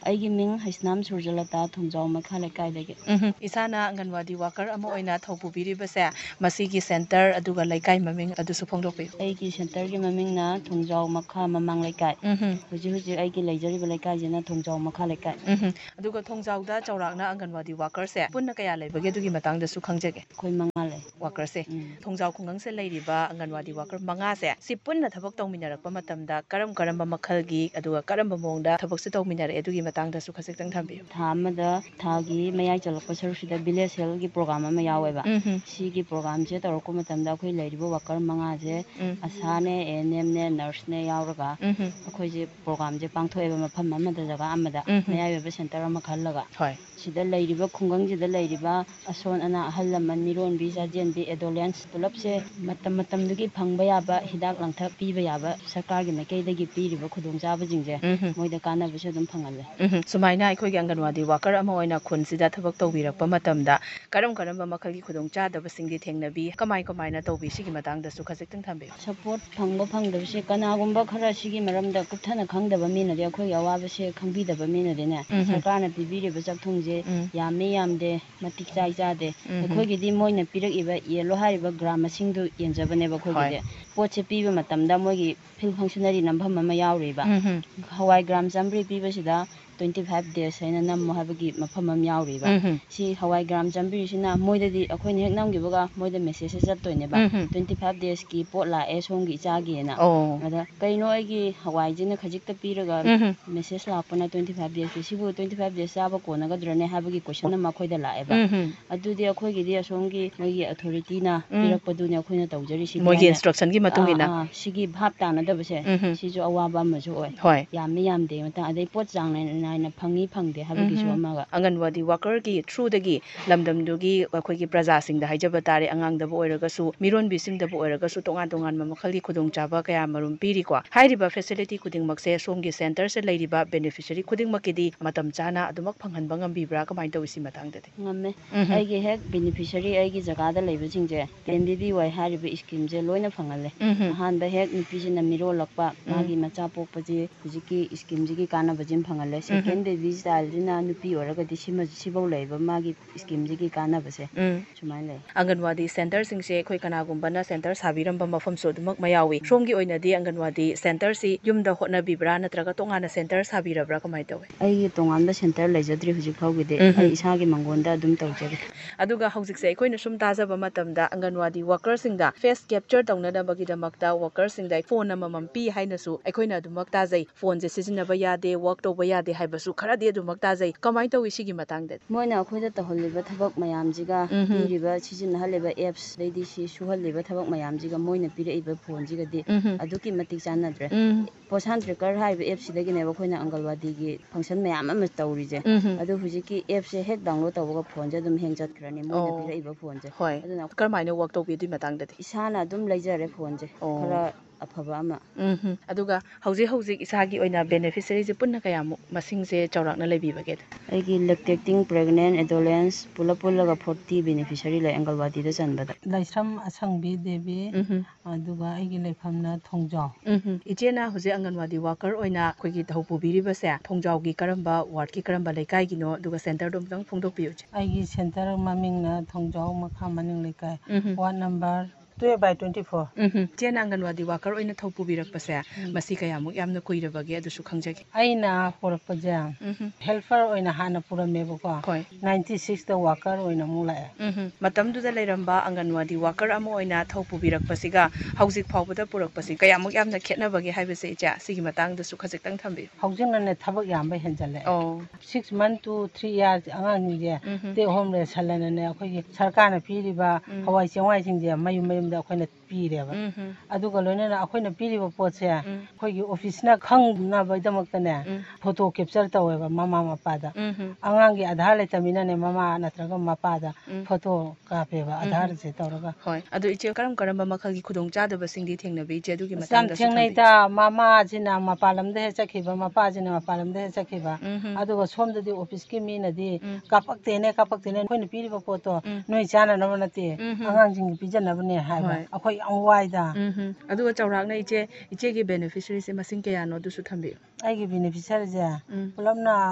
ꯑꯩꯒꯤ ꯃꯤꯡ ꯍꯩꯁꯅꯥꯝ ꯁꯨꯔꯖꯂꯇꯥ ꯊꯣꯡꯖꯥꯎ ꯃꯈꯥ ꯂꯩꯀꯥꯏꯗꯒꯤ ꯏꯁꯥꯅ ꯑꯪꯒꯟꯋꯥꯗꯤ ꯋꯥꯀꯔ ꯑꯃ ꯑꯣꯏꯅ ꯊꯧ ꯄꯨꯕꯤꯔꯤꯕꯁꯦ ꯃꯁꯤꯒꯤ ꯁꯦꯟꯇꯔ ꯑꯗꯨꯒ ꯂꯩꯀꯥꯏ ꯃꯃꯤꯡ ꯑꯗꯨꯁꯨ ꯐꯣꯡꯗꯣꯛꯄꯤꯌꯨ ꯑꯩꯒꯤ ꯁꯦꯟꯇꯔꯒꯤ ꯃꯃꯤꯡꯅ ꯊꯣꯡꯖꯥꯎ ꯃꯈꯥ ꯃꯃꯥꯡ ꯂꯩꯀꯥꯏ ꯍꯧꯖꯤꯛ ꯍꯧꯖꯤꯛ ꯑꯩꯒꯤ ꯂꯩꯖꯔꯤꯕ ꯂꯩꯀꯥꯏꯁꯤꯅ ꯊꯣꯡꯖꯥꯎ ꯃꯈꯥ ꯂꯩꯀꯥꯏ ꯑꯗꯨꯒ ꯊꯣꯡꯖꯥꯎꯗ ꯆꯥꯎꯔꯥꯛꯅ ꯑꯪꯒꯟꯋꯥꯗꯤ ꯋꯥꯀꯔꯁꯦ ꯄꯨꯟꯅ ꯀꯌꯥ ꯂꯩꯕꯒꯦ ꯑꯗꯨꯒꯤ ꯃꯇꯥꯡꯗꯁꯨ ꯈꯪꯖꯒꯦ ꯑꯩꯈꯣꯏ ꯃꯉꯥ ꯂꯩ ꯋꯥꯀꯔꯁꯦ ꯊꯣꯡꯖꯥꯎ ꯈꯨꯡꯒꯪꯁꯦ ꯂꯩꯔꯤꯕ ꯑꯪꯒꯟꯋꯥꯗꯤ ꯋꯥꯀꯔ ꯃꯉꯥꯁꯦ ꯁꯤ ꯄꯨꯟꯅ ꯊꯕꯛ ꯇꯧꯃꯤꯟꯅꯔꯛꯄ ꯃꯇꯝꯗ ꯀꯔꯝ ꯀꯔꯝꯕ ꯃꯈꯜꯒꯤ ꯑꯗꯨꯒ ꯀꯔꯝꯕ ꯃꯑꯣꯡꯗ ꯊꯕꯛꯁꯦ ꯇꯧꯃꯤꯟꯅꯔꯛꯑꯦ ꯑꯗꯨꯒꯤ ꯃꯇꯥꯡꯗꯁꯨ ꯈꯖꯤꯛꯇꯪ ꯊꯝꯕꯤꯌꯨ ꯊꯥ ꯑꯃꯗ ꯊꯥꯒꯤ ꯃꯌꯥꯏ ꯆꯜꯂꯛꯄ ꯁꯔꯨꯛꯁꯤꯗ ꯚꯤꯂꯦꯖ ꯍꯦꯜꯊꯒꯤ ꯄ꯭ꯔꯣꯒ꯭ꯔꯥꯝ ꯑꯃ ꯌꯥꯎꯋꯦꯕ ꯁꯤꯒꯤ ꯄ꯭ꯔꯣꯒ꯭ꯔꯥꯝꯁꯦ ꯇꯧꯔꯛꯄ ꯃꯇꯝꯗ ꯑꯩꯈꯣꯏ ꯂꯩꯔꯤꯕ ꯋꯥꯀꯔ ꯃꯉꯥꯁꯦ ꯑꯁꯥꯅꯦ ꯑꯦ ꯑꯦꯟ ꯑꯦꯝꯅꯦ ꯅꯔꯁꯅꯦ ꯌꯥꯎꯔꯒ ꯑꯩꯈꯣꯏꯁꯦ ꯄ꯭ꯔꯣꯒ꯭ꯔꯥꯝꯁꯦ ꯄꯥꯡꯊꯣꯛꯑꯦꯕ ꯃꯐꯝ ꯑꯃꯗ ꯖꯒꯥ ꯑꯃꯗ ꯃꯌꯥꯏ ꯑꯣꯏꯕ ꯁꯦꯟꯇꯔ ꯑꯃ ꯈꯜꯂꯒ ꯁꯤꯗ ꯂꯩꯔꯤꯕ ꯈꯨꯡꯒꯪꯁꯤꯗ ꯂꯩꯔꯤꯕ ꯑꯁꯣꯟ ꯑꯅꯥ ꯑꯍꯜ ꯂꯃꯟ ꯃꯤꯔꯣꯟꯕꯤ ꯆꯥꯖꯦꯟꯕꯤ ꯑꯦꯗꯣꯂꯦꯟꯁ ꯄꯨꯂꯞꯁꯦ ꯃꯇꯝ ꯃꯇꯝꯗꯨꯒꯤ ꯐꯪꯕ ꯌꯥꯕ ꯍꯤꯗꯥꯛ ꯂꯥꯡꯊꯛ ꯄꯤꯕ ꯌꯥꯕ ꯁꯔꯀꯥꯔꯒꯤ ꯃꯥꯏꯀꯩꯗꯒꯤ ꯄꯤꯔꯤꯕ ꯈꯨꯗꯣꯡꯆꯥꯕꯁꯤꯡꯁꯦ ꯃꯣꯏꯗ ꯀꯥꯟꯅꯕꯁꯨ ꯑꯗꯨꯝ ꯐꯪꯍꯜꯂꯦ ꯁꯨꯃꯥꯏꯅ ꯑꯩꯈꯣꯏꯒꯤ ꯑꯪꯒꯟꯋꯥꯗꯤ ꯋꯥꯀꯔ ꯑꯃ ꯑꯣꯏꯅ ꯈꯨꯟꯁꯤꯗ ꯊꯕꯛ ꯇꯧꯕꯤꯔꯛꯄ ꯃꯇꯝꯗ ꯀꯔꯝ ꯀꯔꯝꯕ ꯃꯈꯜꯒꯤ ꯈꯨꯗꯣꯡꯆꯥꯗꯕꯁꯤꯡꯗꯤ ꯊꯦꯡꯅꯕꯤ ꯀꯃꯥꯏ ꯀꯃꯥꯏꯅ ꯇꯧꯕꯤ ꯁꯤꯒꯤ ꯃꯇꯥꯡꯗꯁꯨ ꯈꯖꯤꯛꯇꯪ ꯊꯝꯕꯤꯌꯨ ꯁꯄꯣꯔꯠ ꯐꯪꯕ ꯐꯪꯗꯕꯁꯦ ꯀꯅꯥꯒꯨꯝꯕ ꯈꯔ ꯁꯤꯒꯤ ꯃꯔꯝꯗ ꯀꯨꯞꯊꯅ ꯈꯪꯗꯕ ꯃꯤꯅꯗꯤ ꯑꯩꯈꯣꯏꯒꯤ ꯑꯋꯥꯕꯁꯦ ꯈꯪꯕꯤꯗꯕ ꯃꯤꯅꯗꯤꯅꯦ ꯁꯔꯀꯥꯔꯅ ꯄꯤꯕꯤꯔꯤꯕ ꯆꯥꯛꯊꯨꯡꯁꯦ ꯌꯥꯝꯃꯤ ꯌꯥꯝꯗꯦ ꯃꯇꯤꯛ ꯆꯥꯏ ꯆꯥꯗꯦ ꯑꯩꯈꯣꯏꯒꯤꯗꯤ ꯃꯣꯏꯅ ꯄꯤꯔꯛꯏꯕ ꯌꯦꯜꯂꯣ ꯍꯥꯏꯔꯤꯕ ꯒ꯭ꯔꯥꯝ ꯃꯁꯤꯡꯗꯨ ꯌꯦꯟꯖꯕꯅꯦꯕ ꯑꯩꯈꯣꯏꯒꯤꯗꯤ ꯄꯣꯠꯁꯦ ꯄꯤꯕ ꯃꯇꯝꯗ ꯃꯣꯏꯒꯤ ꯐꯤꯜ ꯐꯪꯁꯅꯔꯤ ꯅꯝꯐꯝ ꯑꯃ ꯌꯥꯎꯔꯤꯕ ꯍꯋꯥꯏ ꯒ꯭ꯔꯥꯝ ꯆꯥꯝꯃꯔꯤ ꯄꯤꯕꯁꯤꯗ ꯇ꯭ꯋꯦꯟꯇꯤ ꯐꯥꯏꯚ ꯗꯦꯖ ꯍꯥꯏꯅ ꯅꯝꯃꯣ ꯍꯥꯏꯕꯒꯤ ꯃꯐꯝ ꯑꯃ ꯌꯥꯎꯔꯤꯕ ꯁꯤ ꯍꯋꯥꯏ ꯒ꯭ꯔꯥꯝ ꯆꯥꯝꯃꯔꯤꯁꯤꯅ ꯃꯣꯏꯗꯗꯤ ꯑꯩꯈꯣꯏꯅ ꯍꯦꯛ ꯅꯝꯈꯤꯕꯒ ꯃꯣꯏꯗ ꯃꯦꯁꯦꯖꯁꯦ ꯆꯠꯇꯣꯏꯅꯦꯕ ꯇ꯭ꯋꯦꯟꯇꯤ ꯐꯥꯏꯚ ꯗꯦꯖꯀꯤ ꯄꯣꯠ ꯂꯥꯛꯑꯦ ꯁꯣꯝꯒꯤ ꯏꯆꯥꯒꯤꯅ ꯑꯗ ꯀꯩꯅꯣ ꯑꯩꯒꯤ ꯍꯋꯥꯏꯁꯤꯅ ꯈꯖꯤꯛꯇ ꯄꯤꯔꯒ ꯃꯦꯁꯦꯖ ꯂꯥꯛꯄꯅ ꯇ꯭ꯋꯦꯟꯇꯤ ꯐꯥꯏꯚ ꯗꯦꯖꯀꯤ ꯁꯤꯕꯨ ꯇ꯭ꯋꯦꯟꯇꯤ ꯐꯥꯏꯚ ꯗꯦꯖ ꯆꯥꯕ ꯀꯣꯟꯅꯒꯗ꯭ꯔꯅꯦ ꯍꯥꯏꯕꯒꯤ ꯀꯣꯏꯁꯟ ꯑꯃ ꯑꯩꯈꯣꯏꯗ ꯂꯥꯛꯑꯦꯕ ꯑꯗꯨꯗꯤ ꯑꯩꯈꯣꯏꯒꯤꯗꯤ ꯑꯁꯣꯝꯒꯤ ꯃꯣꯏꯒꯤ ꯑꯊꯣꯔꯤꯇꯤꯅ ꯄꯤꯔꯛꯄꯗꯨꯅꯦ ꯑꯩꯈꯣꯏꯅ ꯇꯧꯖꯔꯤꯁꯤꯗꯤ ꯃꯣꯏꯒꯤ ꯏꯟꯁꯇ꯭ꯔꯛꯁꯟꯒꯤ ꯃꯇꯨꯡ ꯏꯟꯅ ꯁꯤꯒꯤ ꯚꯥꯞ ꯇꯥꯅꯗꯕꯁꯦ ꯁꯤꯁꯨ ꯑꯋꯥꯕ ꯑꯃꯁꯨ ꯑꯣꯏ ꯌꯥꯝꯃꯤ ꯌꯥꯝꯗꯦ ꯃꯇꯥꯡ ꯑꯗꯩ ꯄꯣꯠ ꯆꯥꯡ ꯅꯥꯏꯅ ꯐꯪꯉꯤ ꯐꯪꯗꯦ ꯍꯥꯏꯕꯒꯤꯁꯨ ꯑꯃꯒ ꯑꯪꯒꯟꯋꯥꯗꯤ ꯋꯥꯀꯔꯒꯤ ꯊ꯭ꯔꯨꯗꯒꯤ ꯂꯝꯗꯝꯗꯨꯒꯤ ꯑꯩꯈꯣꯏꯒꯤ प्रꯖꯥꯁꯤꯡꯗ ꯍꯥꯏꯖꯕ ꯇꯥꯔꯦ ꯑꯉꯥꯡꯗꯕꯨ ꯑꯣꯏꯔꯒꯁꯨ ꯃꯤꯔꯣꯟꯕꯤꯁꯤꯡꯗꯕꯨ ꯑꯣꯏꯔꯒꯁꯨ ꯇꯣꯉꯥꯟ ꯇꯣꯉꯥꯟꯕ ꯃꯈꯜꯒꯤ ꯈꯨꯗꯣꯡꯆꯥꯕ ꯀꯌꯥ ꯃꯔꯨꯝ ꯄꯤꯔꯤꯀꯣ ꯍꯥꯏꯔꯤꯕ ꯐꯦꯁꯤꯂꯤꯇꯤ ꯈꯨꯗꯤꯡꯃꯛꯁꯦ ꯁꯣꯝꯒꯤ ꯁꯦꯟꯇꯔꯁꯦ ꯂꯩꯔꯤꯕ ꯕꯦꯅꯤꯐꯤꯁꯔꯤ ꯈꯨꯗꯤꯡꯃꯛꯀꯤꯗꯤ ꯃꯇꯝ ꯆꯥꯅ ꯑꯗꯨꯃꯛ ꯐꯪꯍꯟꯕ ꯉꯝꯕꯤꯕ꯭ꯔꯥ ꯀꯃꯥꯏꯅ ꯇꯧꯋꯤ ꯁꯤ ꯃꯇꯥꯡꯗꯗꯤ ꯉꯝꯃꯦ ꯑꯩꯒꯤ ꯍꯦꯛ ꯕꯦꯅꯤꯐꯤꯁꯔꯤ ꯑꯩꯒꯤ ꯖꯒꯥꯗ ꯂꯩꯕꯁꯤꯡꯁꯦ ꯑꯦꯝ ꯕꯤ ꯕꯤ ꯋꯥꯏ ꯍꯥꯏꯔꯤꯕ ꯏꯁꯀꯤꯝꯁꯦ ꯂꯣꯏꯅ ꯐꯪꯍꯜꯂꯦ ꯑꯍꯥꯟꯕ ꯍꯦꯛ ꯅꯨꯄꯤꯁꯤꯅ ꯃꯤꯔꯣꯜꯂꯛꯄ ꯃꯥꯒꯤ ꯃꯆꯥ ꯄꯣꯛꯄꯁꯦ ꯍꯧꯖꯤꯛꯀꯤ ꯏꯁꯀꯤꯝꯁꯤꯒꯤ ꯀꯥꯟꯅꯕꯁꯤꯃ ꯐꯪꯍꯜꯂꯦ ꯁꯦꯀꯦꯟ ꯕꯦꯕꯤ ꯁ꯭ꯇꯥꯏꯜꯁꯤꯅ ꯅꯨꯄꯤ ꯑꯣꯏꯔꯒꯗꯤ ꯁꯤꯐꯧ ꯂꯩꯕ ꯃꯥꯒꯤ ꯏꯁꯀꯤꯝꯁꯤꯒꯤ ꯀꯥꯟꯅꯕꯁꯦ ꯁꯨꯃꯥꯏꯅ ꯂꯩ ꯑꯪꯒꯟꯋꯥꯗꯤ ꯁꯦꯟꯇꯔꯁꯤꯡꯁꯦ ꯑꯩꯈꯣꯏ ꯀꯅꯥꯒꯨꯝꯕꯅ ꯁꯦꯟꯇꯔ ꯁꯥꯕꯤꯔꯝꯕ ꯃꯐꯝꯁꯨ ꯑꯗꯨꯃꯛ ꯃꯌꯥꯎꯏ ꯁꯣꯝꯒꯤ ꯑꯣꯏꯅꯗꯤ ꯑꯪꯒꯟꯋꯥꯗꯤ ꯁꯦꯟꯇꯔꯁꯤ ꯌꯨꯝꯗ ꯍꯣꯠꯅꯕꯤꯕ꯭ꯔꯥ ꯅꯠꯇ꯭ꯔꯒ ꯇꯣꯉꯥꯟꯅ ꯁꯦꯟꯇꯔ ꯁꯥꯕꯤꯔꯕ꯭ꯔꯥ ꯀꯃꯥꯏꯅ ꯇꯧꯋꯤ ꯑꯩꯒꯤ ꯇꯣꯉꯥꯟꯕ ꯁꯦꯟꯇꯔ ꯂꯩꯖꯗ꯭ꯔꯤ ꯍꯧꯖꯤꯛ ꯐꯥꯎꯒꯤꯗꯤ ꯑꯩ ꯏꯁꯥꯒꯤ ꯃꯪꯒꯣꯟꯗ ꯑꯗꯨꯝ ꯇꯧꯖꯔꯤ ꯑꯗꯨꯒ ꯍꯧꯖꯤꯛꯁꯦ ꯑꯩꯈꯣꯏꯅ ꯁꯨꯝ ꯇꯥꯖꯕ ꯃꯇꯝꯗ ꯑꯪꯒꯟꯋꯥꯗꯤ ꯋꯥꯀꯔꯁꯤꯡꯗ ꯐꯦꯁ ꯀꯦꯞꯆꯔ ꯇꯧꯅꯅꯕꯒꯤꯗꯃꯛꯇ ꯋꯥꯀꯔꯁꯤꯡꯗ ꯐꯣꯟ ꯑꯃꯃꯝ ꯄꯤ ꯍꯥꯏꯅꯁꯨ ꯑꯩꯈꯣꯏꯅ ꯑꯗꯨꯃꯛ ꯇꯥꯖꯩ ꯐꯣꯟꯁꯦ ꯁꯤꯖꯤꯟꯅꯕ ꯌꯥꯗꯦ ꯋꯥꯛ ꯇꯧꯕ ꯌꯥꯗꯦ ꯍꯥꯏꯕꯁꯨ ꯈꯔꯗꯤ ꯑꯗꯨꯃꯛ ꯇꯥꯖꯩ ꯀꯃꯥꯏꯅ ꯇꯧꯋꯤ ꯁꯤꯒꯤ ꯃꯇꯥꯡꯗꯗꯤ ꯃꯣꯏꯅ ꯑꯩꯈꯣꯏꯗ ꯇꯧꯍꯜꯂꯤꯕ ꯊꯕꯛ ꯃꯌꯥꯝꯁꯤꯒ ꯄꯤꯔꯤꯕ ꯁꯤꯖꯤꯟꯅꯍꯜꯂꯤꯕ ꯑꯦꯞꯁ ꯑꯗꯩꯗꯤ ꯁꯤ ꯁꯨꯍꯜꯂꯤꯕ ꯊꯕꯛ ꯃꯌꯥꯝꯁꯤꯒ ꯃꯣꯏꯅ ꯄꯤꯔꯛꯏꯕ ꯐꯣꯟꯁꯤꯒꯗꯤ ꯑꯗꯨꯛꯀꯤ ꯃꯇꯤꯛ ꯆꯥꯟꯅꯗ꯭ꯔꯦ ꯄꯣꯠꯁꯥꯟ ꯇ꯭ꯔꯦꯀꯔ ꯍꯥꯏꯔꯤꯕ ꯑꯦꯞꯁꯤꯗꯒꯤꯅꯦꯕ ꯑꯩꯈꯣꯏꯅ ꯑꯪꯒꯜꯋꯥꯗꯤꯒꯤ ꯐꯪꯁꯟ ꯃꯌꯥꯝ ꯑꯃ ꯇꯧꯔꯤꯁꯦ ꯑꯗꯨ ꯍꯧꯖꯤꯛꯀꯤ ꯑꯦꯞꯁꯦ ꯍꯦꯛ ꯗꯥꯎꯟꯂꯣꯗ ꯇꯧꯕꯒ ꯐꯣꯟꯁꯦ ꯑꯗꯨꯝ ꯍꯦꯡ ꯆꯠꯈ꯭ꯔꯅꯤ ꯃꯣꯏꯅ ꯄꯤꯔꯛꯏꯕ ꯐꯣꯟꯁꯦ ꯑꯗꯨꯅ ꯀꯔꯝꯍꯥꯏꯅ ꯋꯥꯛ ꯇꯧꯕꯤ ꯑꯗꯨꯒꯤ ꯃꯇꯥꯡꯗꯗꯤ ꯏꯁꯥꯅ ꯑꯗꯨꯝ ꯂꯩꯖꯔꯦ ꯐꯣꯟꯁꯦ ꯈꯔ ꯑꯐꯕ ꯑꯃ ꯑꯗꯨꯒ ꯍꯧꯖꯤꯛ ꯍꯧꯖꯤꯛ ꯏꯁꯥꯒꯤ ꯑꯣꯏꯅ ꯕꯦꯅꯤꯐꯤꯁꯔꯤꯁꯦ ꯄꯨꯟꯅ ꯀꯌꯥꯃꯨꯛ ꯃꯁꯤꯡꯁꯦ ꯆꯥꯎꯔꯥꯛꯅ ꯂꯩꯕꯤꯕꯒꯦ ꯑꯩꯒꯤ ꯂꯦꯛꯇꯦꯛꯇꯤꯡ ꯄ꯭ꯔꯦꯒꯅꯦꯟ ꯑꯦꯗꯣꯂꯦꯟꯁ ꯄꯨꯂꯞ ꯄꯨꯜꯂꯒ ꯐꯣꯔꯇꯤ ꯕꯦꯅꯤꯐꯤꯁꯔꯤ ꯂꯩ ꯑꯪꯒꯜꯋꯥꯗꯤꯗ ꯆꯟꯕꯗ ꯂꯩꯁ꯭ꯔꯝ ꯑꯁꯪꯕꯤ ꯗꯦꯕꯤ ꯑꯗꯨꯒ ꯑꯩꯒꯤ ꯂꯩꯐꯝꯅ ꯊꯣꯡꯖꯥꯎ ꯏꯆꯦꯅ ꯍꯧꯖꯤꯛ ꯑꯪꯒꯟꯋꯥꯗꯤ ꯋꯥꯀꯔ ꯑꯣꯏꯅ ꯑꯩꯈꯣꯏꯒꯤ ꯊꯧ ꯄꯨꯕꯤꯔꯤꯕꯁꯦ ꯊꯣꯡꯖꯥꯎꯒꯤ ꯀꯔꯝꯕ ꯋꯥꯔꯗꯀꯤ ꯀꯔꯝꯕ ꯂꯩꯀꯥꯏꯒꯤꯅꯣ ꯑꯗꯨꯒ ꯁꯦꯟꯇꯔꯗꯣ ꯑꯃꯨꯛꯇꯪ ꯐꯣꯡꯗꯣꯛꯄꯤꯌꯨ ꯑꯩꯒꯤ ꯁꯦꯟꯇꯔ ꯃꯃꯤꯡꯅ ꯊꯣꯡꯖꯥꯎ ꯃꯈꯥ ꯃꯅꯤꯡ ꯂꯩꯀꯥꯏ ward number twelve by twenty-four. ꯏꯆꯦꯅ ꯑꯪꯒꯟꯋꯥꯗꯤ ꯋꯥꯀꯔ ꯑꯣꯏꯅ ꯊꯧ ꯄꯨꯕꯤꯔꯛꯄꯁꯦ ꯃꯁꯤ ꯀꯌꯥꯃꯨꯛ ꯌꯥꯝꯅ ꯀꯨꯏꯔꯕꯒꯦ ꯑꯗꯨꯁꯨ ꯈꯪꯖꯒꯦ ꯑꯩꯅ ꯄꯨꯔꯛꯄꯁꯦ ꯍꯦꯜꯄꯔ ꯑꯣꯏꯅ ꯍꯥꯟꯅ ꯄꯨꯔꯝꯃꯦꯕꯀꯣ ninety six ꯇ ꯋꯥꯀꯔ ꯑꯣꯏꯅ ꯑꯃꯨꯛ ꯂꯥꯛꯑꯦ ꯃꯇꯝꯗꯨꯗ ꯂꯩꯔꯝꯕ ꯑꯪꯒꯟꯋꯥꯗꯤ ꯋꯥꯀꯔ ꯑꯃ ꯑꯣꯏꯅ ꯊꯧ ꯄꯨꯕꯤꯔꯛꯄꯁꯤꯒ ꯍꯧꯖꯤꯛ ꯐꯥꯎꯕꯗ ꯄꯨꯔꯛꯄꯁꯤ ꯀꯌꯥꯃꯨꯛ ꯌꯥꯝꯅ ꯈꯦꯠꯅꯕꯒꯦ ꯍꯥꯏꯕꯁꯦ ꯏꯆꯦ ꯁꯤꯒꯤ ꯃꯇꯥꯡꯗꯁꯨ ꯈꯖꯤꯛꯇꯪ ꯊꯝꯕꯤꯌꯨ ꯍꯧꯖꯤꯛꯅꯅꯦ ꯊꯕꯛ ꯌꯥꯝꯕ ꯍꯦꯟꯖꯜꯂꯛꯑꯦ six month to three years ꯑꯉꯥꯡꯁꯤꯡꯁꯦ ꯇꯦꯛ ꯍꯣꯝ ꯔꯦꯁꯜꯂꯅꯅꯦ ꯑꯩꯈꯣꯏꯒꯤ ꯁꯔꯀꯥꯔꯅ ꯄꯤꯔꯤꯕ ꯍꯋꯥꯏ ꯆꯦꯡꯋꯥꯏꯁꯤꯡꯁꯦ ꯃꯌꯨꯝ ꯃꯌꯨꯝꯗ ꯑꯩꯈꯣꯏꯅ ꯄꯤꯔꯦꯕ ꯑꯗꯨꯒ ꯂꯣꯏꯅꯅ ꯑꯩꯈꯣꯏꯅ ꯄꯤꯔꯤꯕ ꯄꯣꯠꯁꯦ ꯑꯩꯈꯣꯏꯒꯤ ꯑꯣꯐꯤꯁꯅ ꯈꯪꯅꯕꯒꯤꯗꯃꯛꯇꯅꯦ ꯐꯣꯇꯣ ꯀꯦꯞꯆꯔ ꯇꯧꯋꯦꯕ ꯃꯃꯥ ꯃꯄꯥꯗ ꯑꯉꯥꯡꯒꯤ ꯑꯙꯥꯔ ꯂꯩꯇꯃꯤꯅꯅꯦ ꯃꯃꯥ ꯅꯠꯇ꯭ꯔꯒ ꯃꯄꯥꯗ ꯐꯣꯇꯣ ꯀꯥꯞꯄꯦꯕ ꯑꯙꯥꯔꯁꯦ ꯇꯧꯔꯒ ꯍꯣꯏ ꯑꯗꯨ ꯏꯆꯦ ꯀꯔꯝ ꯀꯔꯝꯕ ꯃꯈꯜꯒꯤ ꯈꯨꯗꯣꯡꯆꯥꯗꯕꯁꯤꯡꯗꯤ ꯊꯦꯡꯅꯕꯤ ꯏꯆꯦ ꯑꯗꯨꯒꯤ ꯌꯥꯝ ꯃꯇꯥꯡꯗꯁꯨ ꯊꯦꯡꯅꯩꯗ ꯃꯃꯥꯁꯤꯅ ꯃꯄꯥꯟ ꯂꯝꯗ ꯍꯦꯛ ꯆꯠꯈꯤꯕ ꯃꯄꯥꯁꯤꯅ ꯃꯄꯥꯟ ꯂꯝꯗ ꯍꯦꯛ ꯆꯠꯈꯤꯕ ꯑꯗꯨꯒ ꯁꯣꯝꯗꯗꯤ ꯑꯣꯐꯤꯁꯀꯤ ꯃꯤꯅꯗꯤ ꯀꯥꯞꯄꯛꯇꯦꯅꯦ ꯀꯥꯞꯄꯛꯇꯦꯅꯦ ꯑꯩꯈꯣꯏꯅ ꯄꯤꯔꯤꯕ ꯄꯣꯠꯇꯣ ꯅꯣꯏ ꯆꯥꯅꯅꯕ ꯅꯠꯇꯦ ꯑꯉꯥꯡꯁꯤꯡꯒꯤ ꯄꯤꯖꯅꯕꯅꯦ ꯍꯥꯏꯕ ꯑꯩꯈꯣꯏ ꯌꯥꯝ ꯋꯥꯏꯗ ꯑꯗꯨꯒ ꯆꯥꯎꯔꯥꯛꯅ ꯏꯆꯦ ꯏꯆꯦꯒꯤ ꯕꯦꯅꯤꯐꯤꯁꯔꯤꯁꯦ ꯃꯁꯤꯡ ꯀꯌꯥꯅꯣ ꯑꯗꯨꯁꯨ ꯊꯝꯕꯤꯌꯨ ꯑꯩꯒꯤ ꯕꯦꯅꯤꯐꯤꯁꯔꯤꯁꯦ ꯄꯨꯂꯞꯅ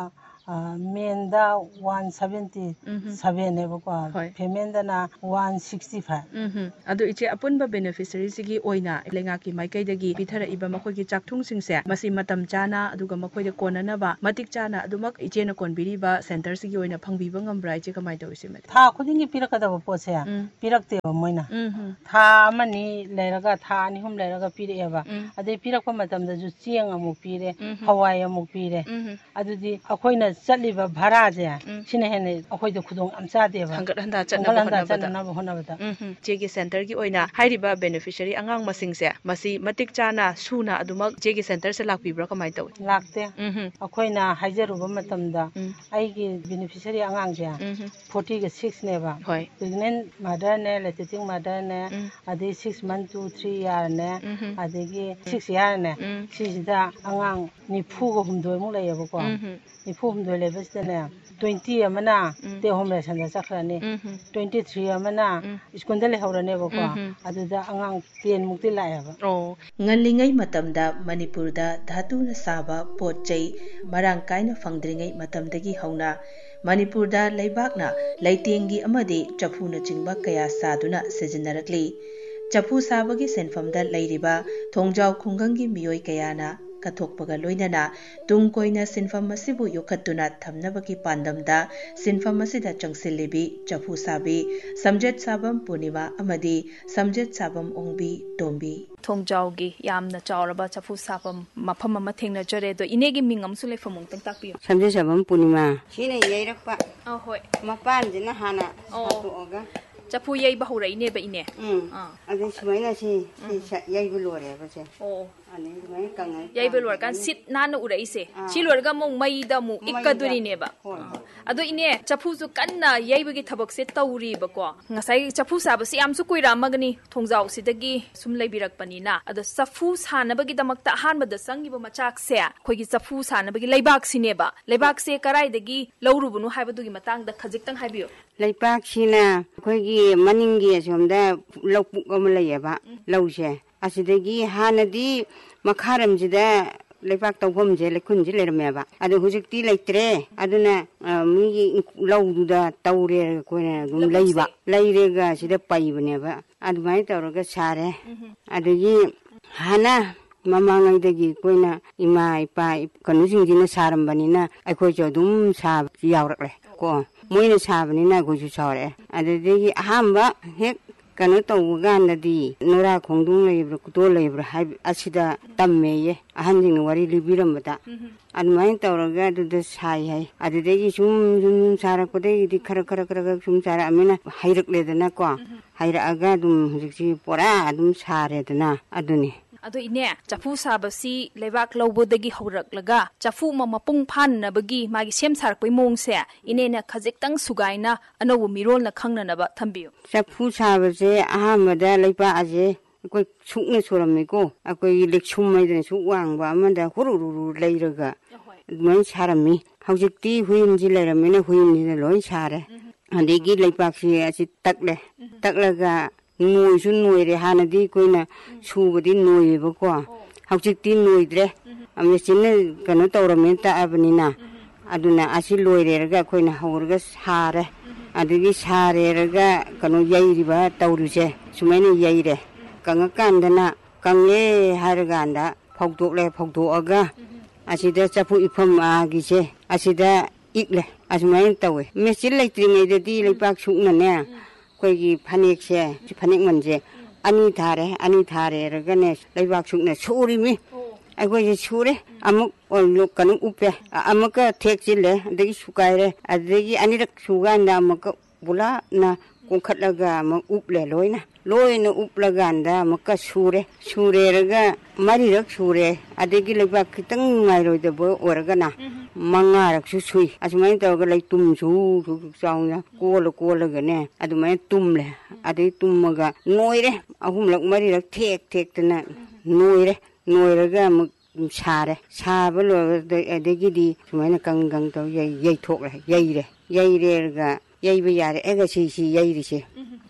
ꯃꯦꯟꯗ one seventy ꯁꯕꯦꯟꯅꯦꯕꯀꯣ ꯐꯤꯃꯦꯜꯗꯅ one sixty five ꯑꯗꯨ ꯏꯆꯦ ꯑꯄꯨꯟꯕ ꯕꯦꯅꯤꯐꯤꯁꯔꯤꯁꯤꯒꯤ ꯑꯣꯏꯅ ꯂꯩꯉꯥꯛꯀꯤ ꯃꯥꯏꯀꯩꯗꯒꯤ ꯄꯤꯊꯔꯛꯏꯕ ꯃꯈꯣꯏꯒꯤ ꯆꯥꯛꯊꯨꯡꯁꯤꯡꯁꯦ ꯃꯁꯤ ꯃꯇꯝ ꯆꯥꯅ ꯑꯗꯨꯒ ꯃꯈꯣꯏꯗ ꯀꯣꯟꯅꯅꯕ ꯃꯇꯤꯛ ꯆꯥꯅ ꯑꯗꯨꯃꯛ ꯏꯆꯦꯅ ꯀꯣꯟꯕꯤꯔꯤꯕ ꯁꯦꯟꯇꯔꯁꯤꯒꯤ ꯑꯣꯏꯅ ꯐꯪꯕꯤꯕ ꯉꯝꯕ꯭ꯔꯥ ꯏꯆꯦ ꯀꯃꯥꯏꯅ ꯇꯧꯏ ꯁꯤꯃ ꯊꯥ ꯈꯨꯗꯤꯡꯒꯤ ꯄꯤꯔꯛꯀꯗꯕ ꯄꯣꯠꯁꯦ ꯄꯤꯔꯛꯇꯦꯕ ꯃꯣꯏꯅ ꯊꯥ ꯑꯃꯅꯤ ꯂꯩꯔꯒ ꯊꯥ ꯑꯅꯤ ꯑꯍꯨꯝ ꯂꯩꯔꯒ ꯄꯤꯔꯛꯑꯦꯕ ꯑꯗꯩ ꯄꯤꯔꯛꯄ ꯃꯇꯝꯗꯁꯨ ꯆꯦꯡ ꯑꯃꯨꯛ ꯄꯤꯔꯦ ꯍꯋꯥꯏ ꯑꯃꯨꯛ ꯄꯤꯔꯦ ꯑꯗꯨꯗꯤ ꯑꯩꯈꯣꯏꯅ ꯆꯠꯂꯤꯕ ꯚꯔꯥꯁꯦ ꯁꯤꯅ ꯍꯦꯟꯅ ꯑꯩꯈꯣꯏꯗ ꯈꯨꯗꯣꯡ ꯌꯥꯝ ꯆꯥꯗꯦꯕ ꯍꯪꯒꯠ ꯍꯟꯗꯥ ꯆꯠꯅꯕ ꯍꯣꯠꯅꯕꯗ ꯏꯆꯦꯒꯤ ꯁꯦꯟꯇꯔꯒꯤ ꯑꯣꯏꯅ ꯍꯥꯏꯔꯤꯕ ꯕꯦꯅꯤꯐꯤꯁꯔꯤ ꯑꯉꯥꯡ ꯃꯁꯤꯡꯁꯦ ꯃꯁꯤ ꯃꯇꯤꯛ ꯆꯥꯅ ꯁꯨꯅ ꯑꯗꯨꯃꯛ ꯏꯆꯦꯒꯤ ꯁꯦꯟꯇꯔꯁꯦ ꯂꯥꯛꯄꯤꯕ꯭ꯔꯥ ꯀꯃꯥꯏꯅ ꯇꯧꯏ ꯂꯥꯛꯇꯦ ꯑꯩꯈꯣꯏꯅ ꯍꯥꯏꯖꯔꯨꯕ ꯃꯇꯝꯗ ꯑꯩꯒꯤ ꯕꯦꯅꯤꯐꯤꯁꯔꯤ ꯑꯉꯥꯡꯁꯦ ꯐꯣꯔꯇꯤꯒ ꯁꯤꯛꯁꯅꯦꯕ ꯄ꯭ꯔꯦꯒꯅꯦꯟ ꯃꯥꯗꯔꯅꯦ ꯂꯦꯛꯇꯦꯇꯤꯡ ꯃꯥꯗꯔꯅꯦ ꯑꯗꯩ ꯁꯤꯛꯁ ꯃꯟ ꯇꯨ ꯊ꯭ꯔꯤ ꯏꯌꯥꯔꯅꯦ ꯑꯗꯒꯤ ꯁꯤꯛꯁ ꯏꯌꯥꯔꯅꯦ ꯁꯤꯁꯤꯗ ꯑꯉꯥꯡ ꯅꯤꯐꯨꯒ ꯍꯨꯝꯗꯣꯏꯃꯨꯛ ꯂꯩꯌꯦꯕꯀꯣ ꯅꯤꯐꯨ ꯍꯨꯝꯗꯣꯏ ꯂꯩꯕꯁꯤꯗꯅꯦ ꯇ꯭ꯋꯦꯟꯇꯤ ꯑꯃꯅ ꯇꯦꯛ ꯍꯣꯝ ꯔꯦꯁꯟꯗ ꯆꯠꯈ꯭ꯔꯅꯤ ꯇ꯭ꯋꯦꯟꯇꯤ ꯊ꯭ꯔꯤ ꯑꯃꯅ ꯁ꯭ꯀꯨꯜꯗ ꯂꯩꯍꯧꯔꯅꯦꯕꯀꯣ ꯑꯗꯨꯗ ꯑꯉꯥꯡ ꯇꯦꯟꯃꯨꯛꯇꯤ ꯂꯥꯛꯑꯦꯕ ꯉꯜꯂꯤꯉꯩ ꯃꯇꯝꯗ ꯃꯅꯤꯄꯨꯔꯗ ꯙꯥꯇꯨꯅ ꯁꯥꯕ ꯄꯣꯠ ꯆꯩ ꯃꯔꯥꯡ ꯀꯥꯏꯅ ꯐꯪꯗ꯭ꯔꯤꯉꯩ ꯃꯇꯝꯗꯒꯤ ꯍꯧꯅ ꯃꯅꯤꯄꯨꯔꯗ ꯂꯩꯕꯥꯛꯅ ꯂꯩꯇꯦꯡꯒꯤ ꯑꯃꯗꯤ ꯆꯐꯨꯅꯆꯤꯡꯕ ꯀꯌꯥ ꯁꯥꯗꯨꯅ ꯁꯤꯖꯤꯟꯅꯔꯛꯂꯤ ꯆꯐꯨ ꯁꯥꯕꯒꯤ ꯁꯤꯟꯐꯝꯗ ꯂꯩꯔꯤꯕ ꯊꯣꯡꯖꯥꯎ ꯈꯨꯡꯒꯪꯒꯤ ꯃꯤꯑꯣꯏ ꯀꯌꯥꯅ ꯀꯠꯊꯣꯛꯄꯒ ꯂꯣꯏꯅꯅ ꯇꯨꯡ ꯀꯣꯏꯅ ꯁꯤꯟꯐꯝ ꯑꯁꯤꯕꯨ ꯌꯣꯛꯈꯠꯇꯨꯅ ꯊꯝꯅꯕꯒꯤ ꯄꯥꯟꯗꯝꯗ ꯁꯤꯟꯐꯝ ꯑꯁꯤꯗ ꯆꯪꯁꯤꯜꯂꯤꯕꯤ ꯆꯐꯨ ꯁꯥꯕꯤ ꯁꯝꯖꯦꯠ ꯁꯥꯕꯝ ꯄꯨꯔꯅꯤꯃꯥ ꯑꯃꯗꯤ ꯁꯝꯖꯦꯠ ꯁꯥꯕꯝ ꯑꯣꯡꯕꯤ ꯇꯣꯝꯕꯤ ꯊꯣꯡꯖꯥꯎꯒꯤ ꯌꯥꯝꯅ ꯆꯥꯎꯔꯕ ꯆꯐꯨ ꯁꯥꯐꯝ ꯃꯐꯝ ꯑꯃ ꯊꯦꯡꯅꯖꯔꯦ ꯑꯗꯣ ꯏꯅꯦꯒꯤ ꯃꯤꯡ ꯑꯃꯁꯨ ꯂꯩꯐꯝ ꯑꯃꯨꯛꯇꯪ ꯇꯥꯛꯄꯤꯌꯨ ꯁꯝꯖꯦꯠ ꯁꯥꯕꯝ ꯄꯨꯔꯅꯤꯃꯥ ꯁꯤꯅ ꯌꯩꯔꯛꯄ ꯑ ꯍꯣꯏ ꯃꯄꯥꯟꯁꯤꯅ ꯍꯥꯟꯅ ꯁꯥꯇꯣꯛꯑꯒ ꯆꯐꯨ ꯌꯩꯕ ꯍꯧꯔꯛꯏꯅꯦꯕ ꯏꯅꯦ ꯎꯝ ꯑꯗꯩ ꯁꯨꯃꯥꯏꯅ ꯁꯤ ꯁꯤ ꯌꯩꯕ ꯂꯣꯏꯔꯦꯕ ꯁꯦ ꯑꯣ ꯑꯗꯩ ꯁꯨꯃꯥꯏꯅ ꯀꯪꯉ ꯌꯩꯕ ꯂꯣꯏꯔꯀꯥꯟ ꯁꯤꯠ ꯅꯥꯟꯅ ꯎꯔꯛꯏꯁꯦ ꯁꯤ ꯂꯣꯏꯔꯒ ꯑꯃꯨꯛ ꯃꯩꯗ ꯑꯃꯨꯛ ꯏꯛꯀꯗꯣꯔꯤꯅꯦꯕ ꯑꯗꯣ ꯏꯅꯦ ꯆꯐꯨꯁꯨ ꯀꯟꯅ ꯌꯩꯕꯒꯤ ꯊꯕꯛꯁꯦ ꯇꯧꯔꯤꯕꯀꯣ ꯉꯁꯥꯏ ꯆꯐꯨ ꯁꯥꯕꯁꯤ ꯌꯥꯝꯁꯨ ꯀꯨꯏꯔꯛꯑꯃꯒꯅꯤ ꯊꯣꯡꯖꯥꯎꯁꯤꯗꯒꯤ ꯁꯨꯝ ꯂꯩꯕꯤꯔꯛꯄꯅꯤꯅ ꯑꯗꯣ ꯆꯐꯨ ꯁꯥꯅꯕꯒꯤꯗꯃꯛꯇ ꯑꯍꯥꯟꯕꯗ ꯆꯪꯉꯤꯕ ꯃꯆꯥꯛꯁꯦ ꯑꯩꯈꯣꯏꯒꯤ ꯆꯐꯨ ꯁꯥꯅꯕꯒꯤ ꯂꯩꯕꯥꯛꯁꯤꯅꯦꯕ ꯂꯩꯕꯥꯛꯁꯦ ꯀꯔꯥꯏꯗꯒꯤ ꯂꯧꯔꯨꯕꯅꯣ ꯍꯥꯏꯕꯗꯨꯒꯤ ꯃꯇꯥꯡꯗ ꯈꯖꯤꯛꯇꯪ ꯍꯥꯏꯕꯤꯌꯨ ꯂꯩꯄꯥꯛꯁꯤꯅ ꯑꯩꯈꯣꯏꯒꯤ ꯃꯅꯤꯡꯒꯤ ꯑꯁꯣꯝꯗ ꯂꯧꯄꯨꯛ ꯑꯃ ꯂꯩꯌꯦꯕ ꯂꯧꯁꯦ ꯑꯁꯤꯗꯒꯤ ꯍꯥꯟꯅꯗꯤ ꯃꯈꯥꯔꯝꯁꯤꯗ ꯂꯩꯄꯥꯛ ꯇꯧꯐꯝꯁꯦ ꯂꯩꯈꯨꯟꯁꯦ ꯂꯩꯔꯝꯃꯦꯕ ꯑꯗꯣ ꯍꯧꯖꯤꯛꯇꯤ ꯂꯩꯇ꯭ꯔꯦ ꯑꯗꯨꯅ ꯃꯤꯒꯤ ꯂꯧꯗꯨꯗ ꯇꯧꯔꯦ ꯑꯩꯈꯣꯏꯅ ꯑꯗꯨꯝ ꯂꯩꯕ ꯂꯩꯔꯒ ꯁꯤꯗ ꯄꯩꯕꯅꯦꯕ ꯑꯗꯨꯃꯥꯏꯅ ꯇꯧꯔꯒ ꯁꯥꯔꯦ ꯑꯗꯒꯤ ꯍꯥꯟꯅ ꯃꯃꯥꯡꯉꯩꯗꯒꯤ ꯑꯩꯈꯣꯏꯅ ꯏꯃꯥ ꯏꯄꯥ ꯀꯩꯅꯣꯁꯤꯡꯁꯤꯅ ꯁꯥꯔꯝꯕꯅꯤꯅ ꯑꯩꯈꯣꯏꯁꯨ ꯑꯗꯨꯝ ꯁꯥꯕ ꯌꯥꯎꯔꯛꯂꯦ ꯀꯣ ꯃꯣꯏꯅ ꯁꯥꯕꯅꯤꯅ ꯑꯩꯈꯣꯏꯁꯨ ꯁꯥꯎꯔꯛꯑꯦ ꯑꯗꯨꯗꯒꯤ ꯑꯍꯥꯟꯕ ꯍꯦꯛ ꯀꯩꯅꯣ ꯇꯧꯕ ꯀꯥꯟꯗꯗꯤ ꯅꯨꯔꯥ ꯈꯣꯡꯗꯨꯝ ꯂꯩꯕ꯭ꯔꯥ ꯈꯨꯇꯣꯜ ꯂꯩꯕ꯭ꯔꯥ ꯍꯥꯏꯕ ꯑꯁꯤꯗ ꯇꯝꯃꯦꯌꯦ ꯑꯍꯟꯁꯤꯡꯅ ꯋꯥꯔꯤ ꯂꯤꯕꯤꯔꯝꯕꯗ ꯑꯗꯨꯃꯥꯏꯅ ꯇꯧꯔꯒ ꯑꯗꯨꯗ ꯁꯥꯏ ꯍꯥꯏ ꯑꯗꯨꯗꯒꯤ ꯁꯨꯝ ꯁꯨꯝ ꯁꯨꯝ ꯁꯥꯔꯛꯄꯗꯒꯤꯗꯤ ꯈꯔ ꯈꯔ ꯈꯔ ꯈꯔ ꯁꯨꯝ ꯁꯥꯔꯛꯑꯃꯤꯅ ꯍꯩꯔꯛꯂꯦꯗꯅꯀꯣ ꯍꯩꯔꯛꯑꯒ ꯑꯗꯨꯝ ꯍꯧꯖꯤꯛꯁꯤ ꯄꯨꯔꯥ ꯑꯗꯨꯝ ꯁꯥꯔꯦꯗꯅ ꯑꯗꯨꯅꯤ ꯑꯗꯣ ꯏꯅꯦ ꯆꯐꯨ ꯁꯥꯕꯁꯤ ꯂꯩꯕꯥꯛ ꯂꯧꯕꯗꯒꯤ ꯍꯧꯔꯛꯂꯒ ꯆꯐꯨ ꯑꯃ ꯃꯄꯨꯡ ꯐꯥꯅꯅꯕꯒꯤ ꯃꯥꯒꯤ ꯁꯦꯝ ꯁꯥꯔꯛꯄꯒꯤ ꯃꯑꯣꯡꯁꯦ ꯏꯅꯦꯅ ꯈꯖꯤꯛꯇꯪ ꯁꯨꯒꯥꯏꯅ ꯑꯅꯧꯕ ꯃꯤꯔꯣꯜꯅ ꯈꯪꯅꯅꯕ ꯊꯝꯕꯤꯌꯨ ꯆꯐꯨ ꯁꯥꯕꯁꯦ ꯑꯍꯥꯟꯕꯗ ꯂꯩꯄꯥꯛꯁꯦ ꯑꯩꯈꯣꯏ ꯁꯨꯛꯅ ꯁꯨꯔꯝꯃꯤꯀꯣ ꯑꯩꯈꯣꯏꯒꯤ ꯂꯦꯛꯁꯨꯝ ꯍꯥꯏꯗꯅ ꯁꯨꯛ ꯋꯥꯡꯕ ꯑꯃꯗ ꯍꯨꯔꯨ ꯂꯩꯔꯒ ꯑꯗꯨꯃꯥꯏꯅ ꯁꯥꯔꯝꯃꯤ ꯍꯧꯖꯤꯛꯇꯤ ꯍꯨꯏꯟꯁꯤ ꯂꯩꯔꯝꯃꯤꯅ ꯍꯨꯏꯟꯁꯤꯅ ꯂꯣꯏ ꯁꯥꯔꯦ ꯑꯗꯒꯤ ꯂꯩꯄꯥꯛꯁꯤ ꯑꯁꯤ ꯇꯛꯂꯦ ꯇꯛꯂꯒ ꯅꯣꯏꯁꯨ ꯅꯣꯏꯔꯦ ꯍꯥꯟꯅꯗꯤ ꯑꯩꯈꯣꯏꯅ ꯁꯨꯕꯗꯤ ꯅꯣꯏꯌꯦꯕꯀꯣ ꯍꯧꯖꯤꯛꯇꯤ ꯅꯣꯏꯗ꯭ꯔꯦ ꯃꯦꯆꯤꯟꯅ ꯀꯩꯅꯣ ꯇꯧꯔꯝꯃꯦꯅ ꯇꯛꯑꯕꯅꯤꯅ ꯑꯗꯨꯅ ꯑꯁꯤ ꯂꯣꯏꯔꯦꯔꯒ ꯑꯩꯈꯣꯏꯅ ꯍꯧꯔꯒ ꯁꯥꯔꯦ ꯑꯗꯒꯤ ꯁꯥꯔꯦꯔꯒ ꯀꯩꯅꯣ ꯌꯩꯔꯤꯕ ꯇꯧꯔꯤꯁꯦ ꯁꯨꯃꯥꯏꯅ ꯌꯩꯔꯦ ꯀꯪꯉꯀꯥꯟꯗꯅ ꯀꯪꯂꯦ ꯍꯥꯏꯔꯀꯥꯟꯗ ꯐꯧꯗꯣꯛꯂꯦ ꯐꯧꯗꯣꯛꯑꯒ ꯑꯁꯤꯗ ꯆꯐꯨ ꯏꯐꯝ ꯃꯥꯒꯤꯁꯦ ꯑꯁꯤꯗ ꯏꯛꯂꯦ ꯑꯁꯨꯃꯥꯏꯅ ꯇꯧꯋꯦ ꯃꯦꯆꯤꯟ ꯂꯩꯇ꯭ꯔꯤꯉꯩꯗꯗꯤ ꯂꯩꯄꯥꯛ ꯁꯨꯛꯅꯅꯦ ꯑꯩꯈꯣꯏꯒꯤ ꯐꯅꯦꯛꯁꯦ ꯐꯅꯦꯛ ꯃꯟꯁꯦ ꯑꯅꯤ ꯊꯥꯔꯦ ꯑꯅꯤ ꯊꯥꯔꯦꯔꯒꯅꯦ ꯂꯩꯕꯥꯛ ꯁꯨꯛꯅ ꯁꯨꯔꯤꯃꯤ ꯑꯩꯈꯣꯏꯁꯦ ꯁꯨꯔꯦ ꯑꯃꯨꯛ ꯀꯩꯅꯣ ꯎꯞꯄꯦ ꯑꯃꯨꯛꯀ ꯊꯦꯛꯆꯤꯜꯂꯦ ꯑꯗꯒꯤ ꯁꯨꯒꯥꯏꯔꯦ ꯑꯗꯨꯗꯒꯤ ꯑꯅꯤꯔꯛ ꯁꯨꯀꯥꯟꯗ ꯑꯃꯨꯛꯀ ꯄꯨꯂꯞꯅ ꯀꯣꯡꯈꯠꯂꯒ ꯑꯃꯨꯛ ꯎꯞꯂꯦ ꯂꯣꯏꯅ ꯂꯣꯏꯅ ꯎꯞꯂꯀꯥꯟꯗ ꯑꯃꯨꯛꯀ ꯁꯨꯔꯦ ꯁꯨꯔꯦꯔꯒ ꯃꯔꯤꯔꯛ ꯁꯨꯔꯦ ꯑꯗꯒꯤ ꯂꯩꯕꯥꯛ ꯈꯤꯇꯪ ꯅꯨꯡꯉꯥꯏꯔꯣꯏꯗꯕ ꯑꯣꯏꯔꯒꯅ ꯃꯉꯥꯔꯛꯁꯨ ꯁꯨꯏ ꯑꯁꯨꯃꯥꯏꯅ ꯇꯧꯔꯒ ꯂꯩꯇꯨꯝꯁꯨ ꯆꯥꯎꯅ ꯀꯣꯜꯂ ꯀꯣꯜꯂꯒꯅꯦ ꯑꯗꯨꯃꯥꯏꯅ ꯇꯨꯝꯂꯦ ꯑꯗꯩ ꯇꯨꯝꯃꯒ ꯅꯣꯏꯔꯦ ꯑꯍꯨꯝꯂꯛ ꯃꯔꯤꯔꯛ ꯊꯦꯛ ꯊꯦꯛꯇꯅ ꯅꯣꯏꯔꯦ ꯅꯣꯏꯔꯒ ꯑꯃꯨꯛ ꯁꯥꯔꯦ ꯁꯥꯕ ꯂꯣꯏꯕ ꯑꯗꯒꯤꯗꯤ ꯁꯨꯃꯥꯏꯅ ꯀꯪ ꯀꯪ ꯇꯧ ꯌꯩꯊꯣꯛꯂꯦ ꯌꯩꯔꯦ ꯌꯩꯔꯦꯔꯒ ꯌꯩꯕ ꯌꯥꯔꯦ ꯑꯩꯒ ꯁꯤ ꯁꯤ ꯌꯩꯔꯤꯁꯦ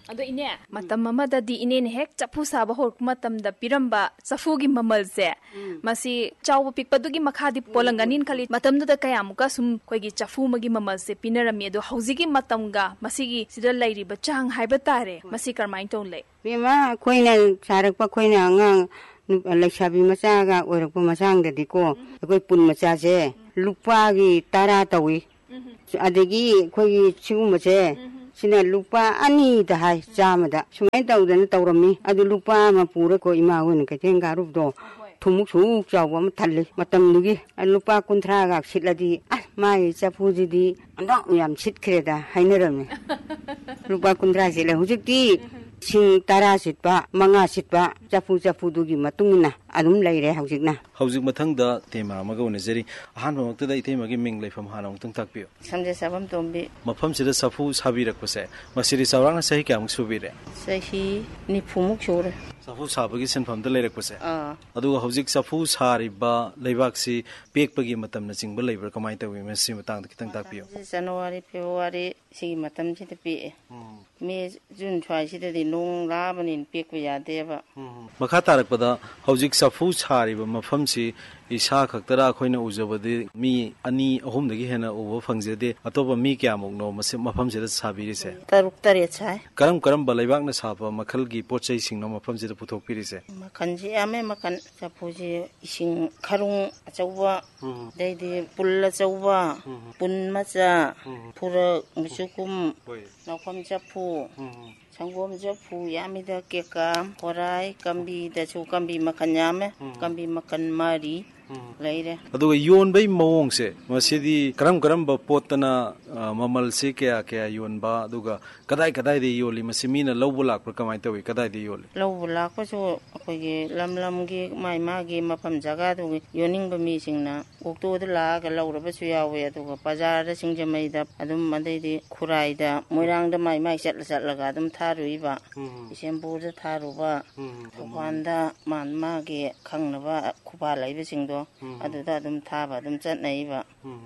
ꯑꯗꯣ ꯏꯅꯦ ꯃꯇꯝ ꯑꯃꯗꯗꯤ ꯏꯅꯦꯅ ꯍꯦꯛ ꯆꯐꯨ ꯁꯥꯕ ꯍꯧꯔꯛꯄ ꯃꯇꯝꯗ ꯄꯤꯔꯝꯕ ꯆꯐꯨꯒꯤ ꯃꯃꯜꯁꯦ ꯃꯁꯤ ꯆꯥꯎꯕ ꯄꯤꯛꯄꯗꯨꯒꯤ ꯃꯈꯥꯗꯤ ꯄꯣꯜꯂꯝꯒꯅꯤꯅ ꯈꯜꯂꯤ ꯃꯇꯝꯗꯨꯗ ꯀꯌꯥꯃꯨꯛꯀ ꯁꯨꯝ ꯑꯩꯈꯣꯏꯒꯤ ꯆꯐꯨ ꯑꯃꯒꯤ ꯃꯃꯜꯁꯦ ꯄꯤꯅꯔꯝꯃꯤ ꯑꯗꯣ ꯍꯧꯖꯤꯛꯀꯤ ꯃꯇꯝꯒ ꯃꯁꯤꯒꯤ ꯁꯤꯗ ꯂꯩꯔꯤꯕ ꯆꯥꯡ ꯍꯥꯏꯕ ꯇꯥꯔꯦ ꯃꯁꯤ ꯀꯔꯝꯍꯥꯏꯅ ꯇꯧꯅ ꯂꯩ ꯕꯦꯝꯃ ꯑꯩꯈꯣꯏꯅ ꯁꯥꯔꯛꯄ ꯑꯩꯈꯣꯏꯅ ꯑꯉꯥꯡ ꯂꯩꯁꯥꯕꯤ ꯃꯆꯥꯒ ꯑꯣꯏꯔꯛꯄ ꯃꯆꯥꯡꯗꯗꯤꯀꯣ ꯑꯩꯈꯣꯏ ꯄꯨꯟ ꯃꯆꯥꯁꯦ ꯂꯨꯄꯥꯒꯤ ꯇꯔꯥ ꯇꯧꯏ ꯑꯗꯒꯤ ꯑꯩꯈꯣꯏꯒꯤ ꯁꯤꯒꯨꯝꯕꯁꯦ sina lupa ani da hai chamada sumai tawdana tawrammi adu lupa ma pura ko ima gon ka ten garub do thumuk su chawwa ma thalli matam nugi lupa kunthra ga sitladi ah mai chapuji di andok yam sitkreda hainarami lupa kunthra sile hujikti sing tara sitba manga sitba chapu chapu dugi matungina adum leire hujikna hujik mathangda tema amaga unajari ahanba maktada ithemagi ming leifam hana ungtung takpio samje sabam tombi mafam sida safu sabirak pase masiri sawrang sahi kyam subire sahi ni phumuk sure safu sabagi senfam da leirak pase adu hujik safu sariba leibak si pekpagi matam na chingba leibar kamai tawi masi matang kitang takpio January February si matam chita pi me June chwai sida di nong labanin pekpa yadeba makha tarakpada hujik safu sariba mafam si isa khaktara khoina ujabadi mi ani ahum dagi hena ubo fangjade atoba mi kyamuk no mase mafam sida sabiri se taruk tare chai karam karam balaibak na sapa makhal gi pochai singno mafam sida puthok piri se makan ji ame makan chapuji ising kharung achauwa deide pulla chauwa pun macha pura musukum nakom chapu Sangom japu yamida keka korai kambi da chu kambi makan yame kambi makan mari leire aduga yon bai mawong se masidi karam karam ba potana mamal se kya kya yon ba aduga kadai kadai de yoli masimina lawbulak pra kamai tawi kadai de yoli lawbulak ko so akogi lam lam gi mai ma gi mapam jaga du yoning ba mi singna okto da la ga lawraba su yawe aduga bazar da singje mai da adum madai de khurai da moirang da mai mai chat chat laga adum tharuiba December da tharuba wanda man ma gi khangnaba khuba laiba singdo aduda adum thaba adum chatnaiba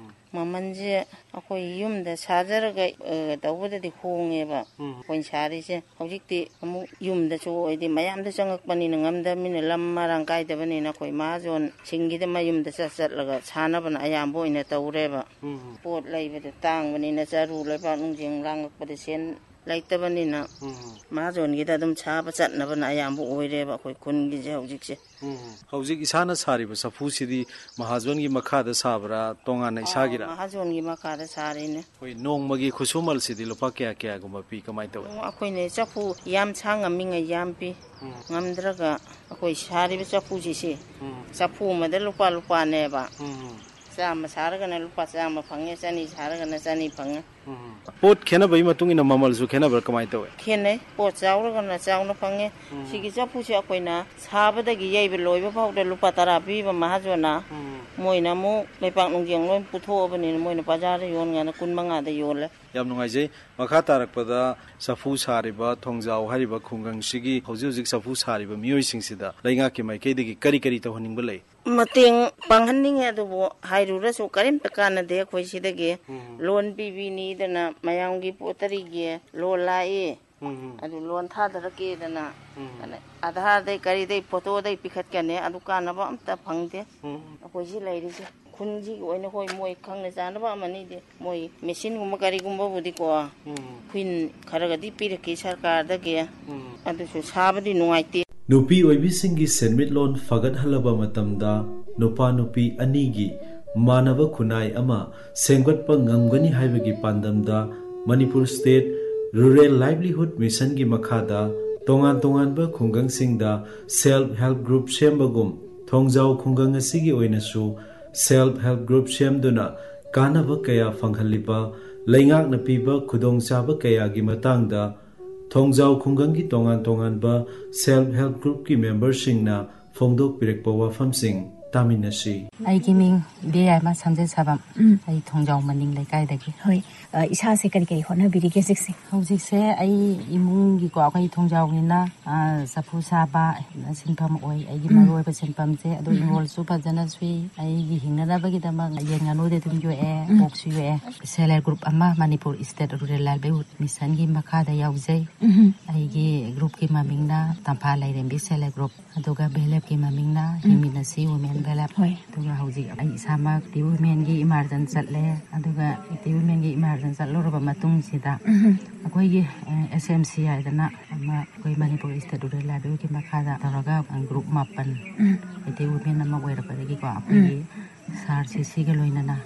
mamanje akoi yumda sajaraga tawbadadi khongeba koin sarise hojikti amu yumda cho oidi mayamda changakpani ngamda min lam marang kaidabani na koi majon singida mayumda chatlatlaga sanabana ayambo ina tawreba pot laibada tangbani na charu laiba nungjing langakpada sen laittabani na majon gida dum chaba chatnabana ayambo oireba koi kungi je hojikse hojik isana sariba safu sidi mahajon gi makhada sabra tongana isagira mahajon gi makhada sarine koi nongmagi khusumal sidi lupa kya kya guma pi kamai taw akoi ne chafu yam changa minga yam pi ngamdraga akoi sariba chafu ji si chafu mada lupa lupa ne ba sama saraga na lupa sama phange chani saraga na chani phange pot khena bai matung ina mamal su khena bar kamai taw khene pot chawra na chawna phange sigi chafu si akoi na sabada gi yaiba loiba phawda lupa tara pi ba mahajona moina mu lepak nungjeng loi putho bani moina bazar yon ngana kun manga da yole yam nungai jai makha tarakpada safu sariba thongjau hariba khungang sigi hojik hojik safu sariba mioi singsida lainga ki mai kei digi kari kari to haning balai mateng panghanning adubo hairura so karim takana de khoi sidage loan bibi ni dana mayamgi potari ge lolai adu loan thadara ke dana adhar dai kari dai photo dai pikhat kane adu kana ba amta phangde akoi ji lairisi khunji oina hoi moi khangna janaba amani de moi machine gum kari gum budi ko queen kharaga di piraki sarkar da ge adu su sabadi nuaite nupi oibisingi senmitlon fagat halaba matamda nupa nupi anigi manaba khunai ama sengwatpa ngamgani haibagi pandamda Manipur State Rural Livelihood Mission gi makhada tongan tongan ba khungang singda self help group sembagum thongjau khungang asigi oinasu self help group semduna kanaba kaya fanghaliba laingak na piba khudong chaba kaya gi matangda thongjau khungang gi tongan tongan ba self help group ki member singna phongdok pirekpa wafam sing ꯇꯥꯃꯤꯟꯅꯁꯤ ꯑꯩꯒꯤ ꯃꯤꯡ ꯕꯦꯌꯥꯏꯃ ꯁꯝꯖꯦꯠ ꯁꯥꯕꯝ ꯑꯩ ꯊꯣꯡꯖꯥꯎ ꯃꯅꯤꯡ ꯂꯩꯀꯥꯏꯗꯒꯤ ꯍꯣꯏ ꯏꯁꯥꯁꯦ ꯀꯔꯤ ꯀꯔꯤ ꯍꯣꯠꯅꯕꯤꯔꯤꯒꯦ ꯍꯧꯖꯤꯛꯁꯦ ꯍꯧꯖꯤꯛꯁꯦ ꯑꯩ ꯏꯃꯨꯡꯒꯤꯀꯣ ꯑꯩꯈꯣꯏ ꯊꯣꯡꯖꯥꯎꯅꯤꯅ ꯆꯐꯨ ꯁꯥꯕ ꯁꯤꯟꯐꯝ ꯑꯣꯏ ꯑꯩꯒꯤ ꯃꯔꯨꯑꯣꯏꯕ ꯁꯤꯟꯐꯝꯁꯦ ꯑꯗꯣ ꯏꯪꯈꯣꯜꯁꯨ ꯐꯖꯅ ꯁꯨꯏ ꯑꯩꯒꯤ ꯍꯤꯡꯅꯅꯕꯒꯤꯗꯃꯛ ꯌꯦꯟ ꯉꯥꯅꯨꯗꯤ ꯑꯗꯨꯝ ꯌꯣꯛꯑꯦ ꯑꯣꯛꯁꯨ ꯌꯣꯛꯑꯦ ꯁꯦꯜꯐ ꯍꯦꯜꯞ ꯒ꯭ꯔꯨꯞ ꯑꯃ ꯃꯅꯤꯄꯨꯔ ꯏꯁꯇꯦꯠ ꯔꯨꯔꯦꯜ ꯂꯥꯏꯚꯂꯤꯍꯨꯗ ꯃꯤꯁꯟꯒꯤ ꯃꯈꯥꯗ ꯌꯥꯎꯖꯩ ꯑꯩꯒꯤ ꯒ꯭ꯔꯨꯞꯀꯤ ꯃꯃꯤꯡꯅ ꯇꯝꯐꯥ ꯂꯩꯔꯦꯝꯕꯤ ꯁꯦꯜꯐ ꯍꯦꯜꯞ ꯒ꯭ꯔꯨꯞ ꯑꯗꯨꯒ ꯚꯦꯂꯦꯞꯀꯤ ꯃꯃꯤꯡꯅ ꯍꯤꯡꯃꯤꯟꯅꯁꯤ ꯋꯨꯃꯦꯟ ꯚꯦꯂꯦꯞ ꯑꯗꯨꯒ ꯍꯧꯖꯤꯛ ꯑꯩ ꯏꯁꯥꯃꯛ ꯇꯤ ꯋꯨꯃꯦꯟꯒꯤ ꯏꯃꯥꯔꯖꯦꯟ ꯆꯠꯂꯦ ꯑꯗꯨꯒ ꯇꯤ ꯋꯨꯃꯦꯟꯒꯤ ꯏꯃꯥꯔꯖꯦꯟ ꯆꯠꯂꯨꯔꯕ ꯃꯇꯨꯡꯁꯤꯗ ꯑꯩꯈꯣꯏꯒꯤ ꯑꯦꯁ ꯑꯦꯝ ꯁꯤ ꯍꯥꯏꯗꯅ ꯑꯃ ꯑꯩꯈꯣꯏ ꯃꯅꯤꯄꯨꯔ ꯏꯁꯇꯦꯠ ꯔꯨꯔꯦꯜ ꯂꯥꯏꯚꯂꯤꯍꯨꯗꯀꯤ ꯃꯈꯥꯗ ꯇꯧꯔꯒ ꯒ꯭ꯔꯨꯞ ꯃꯥꯄꯟ ꯇꯤ ꯋꯨꯃꯦꯟ ꯑꯃ ꯑꯣꯏꯔꯛꯄꯗꯒꯤꯀꯣ ꯑꯩꯈꯣꯏꯒꯤ ꯁꯥꯔ ꯁꯤ ꯁꯤꯒ ꯂꯣꯏꯅꯅ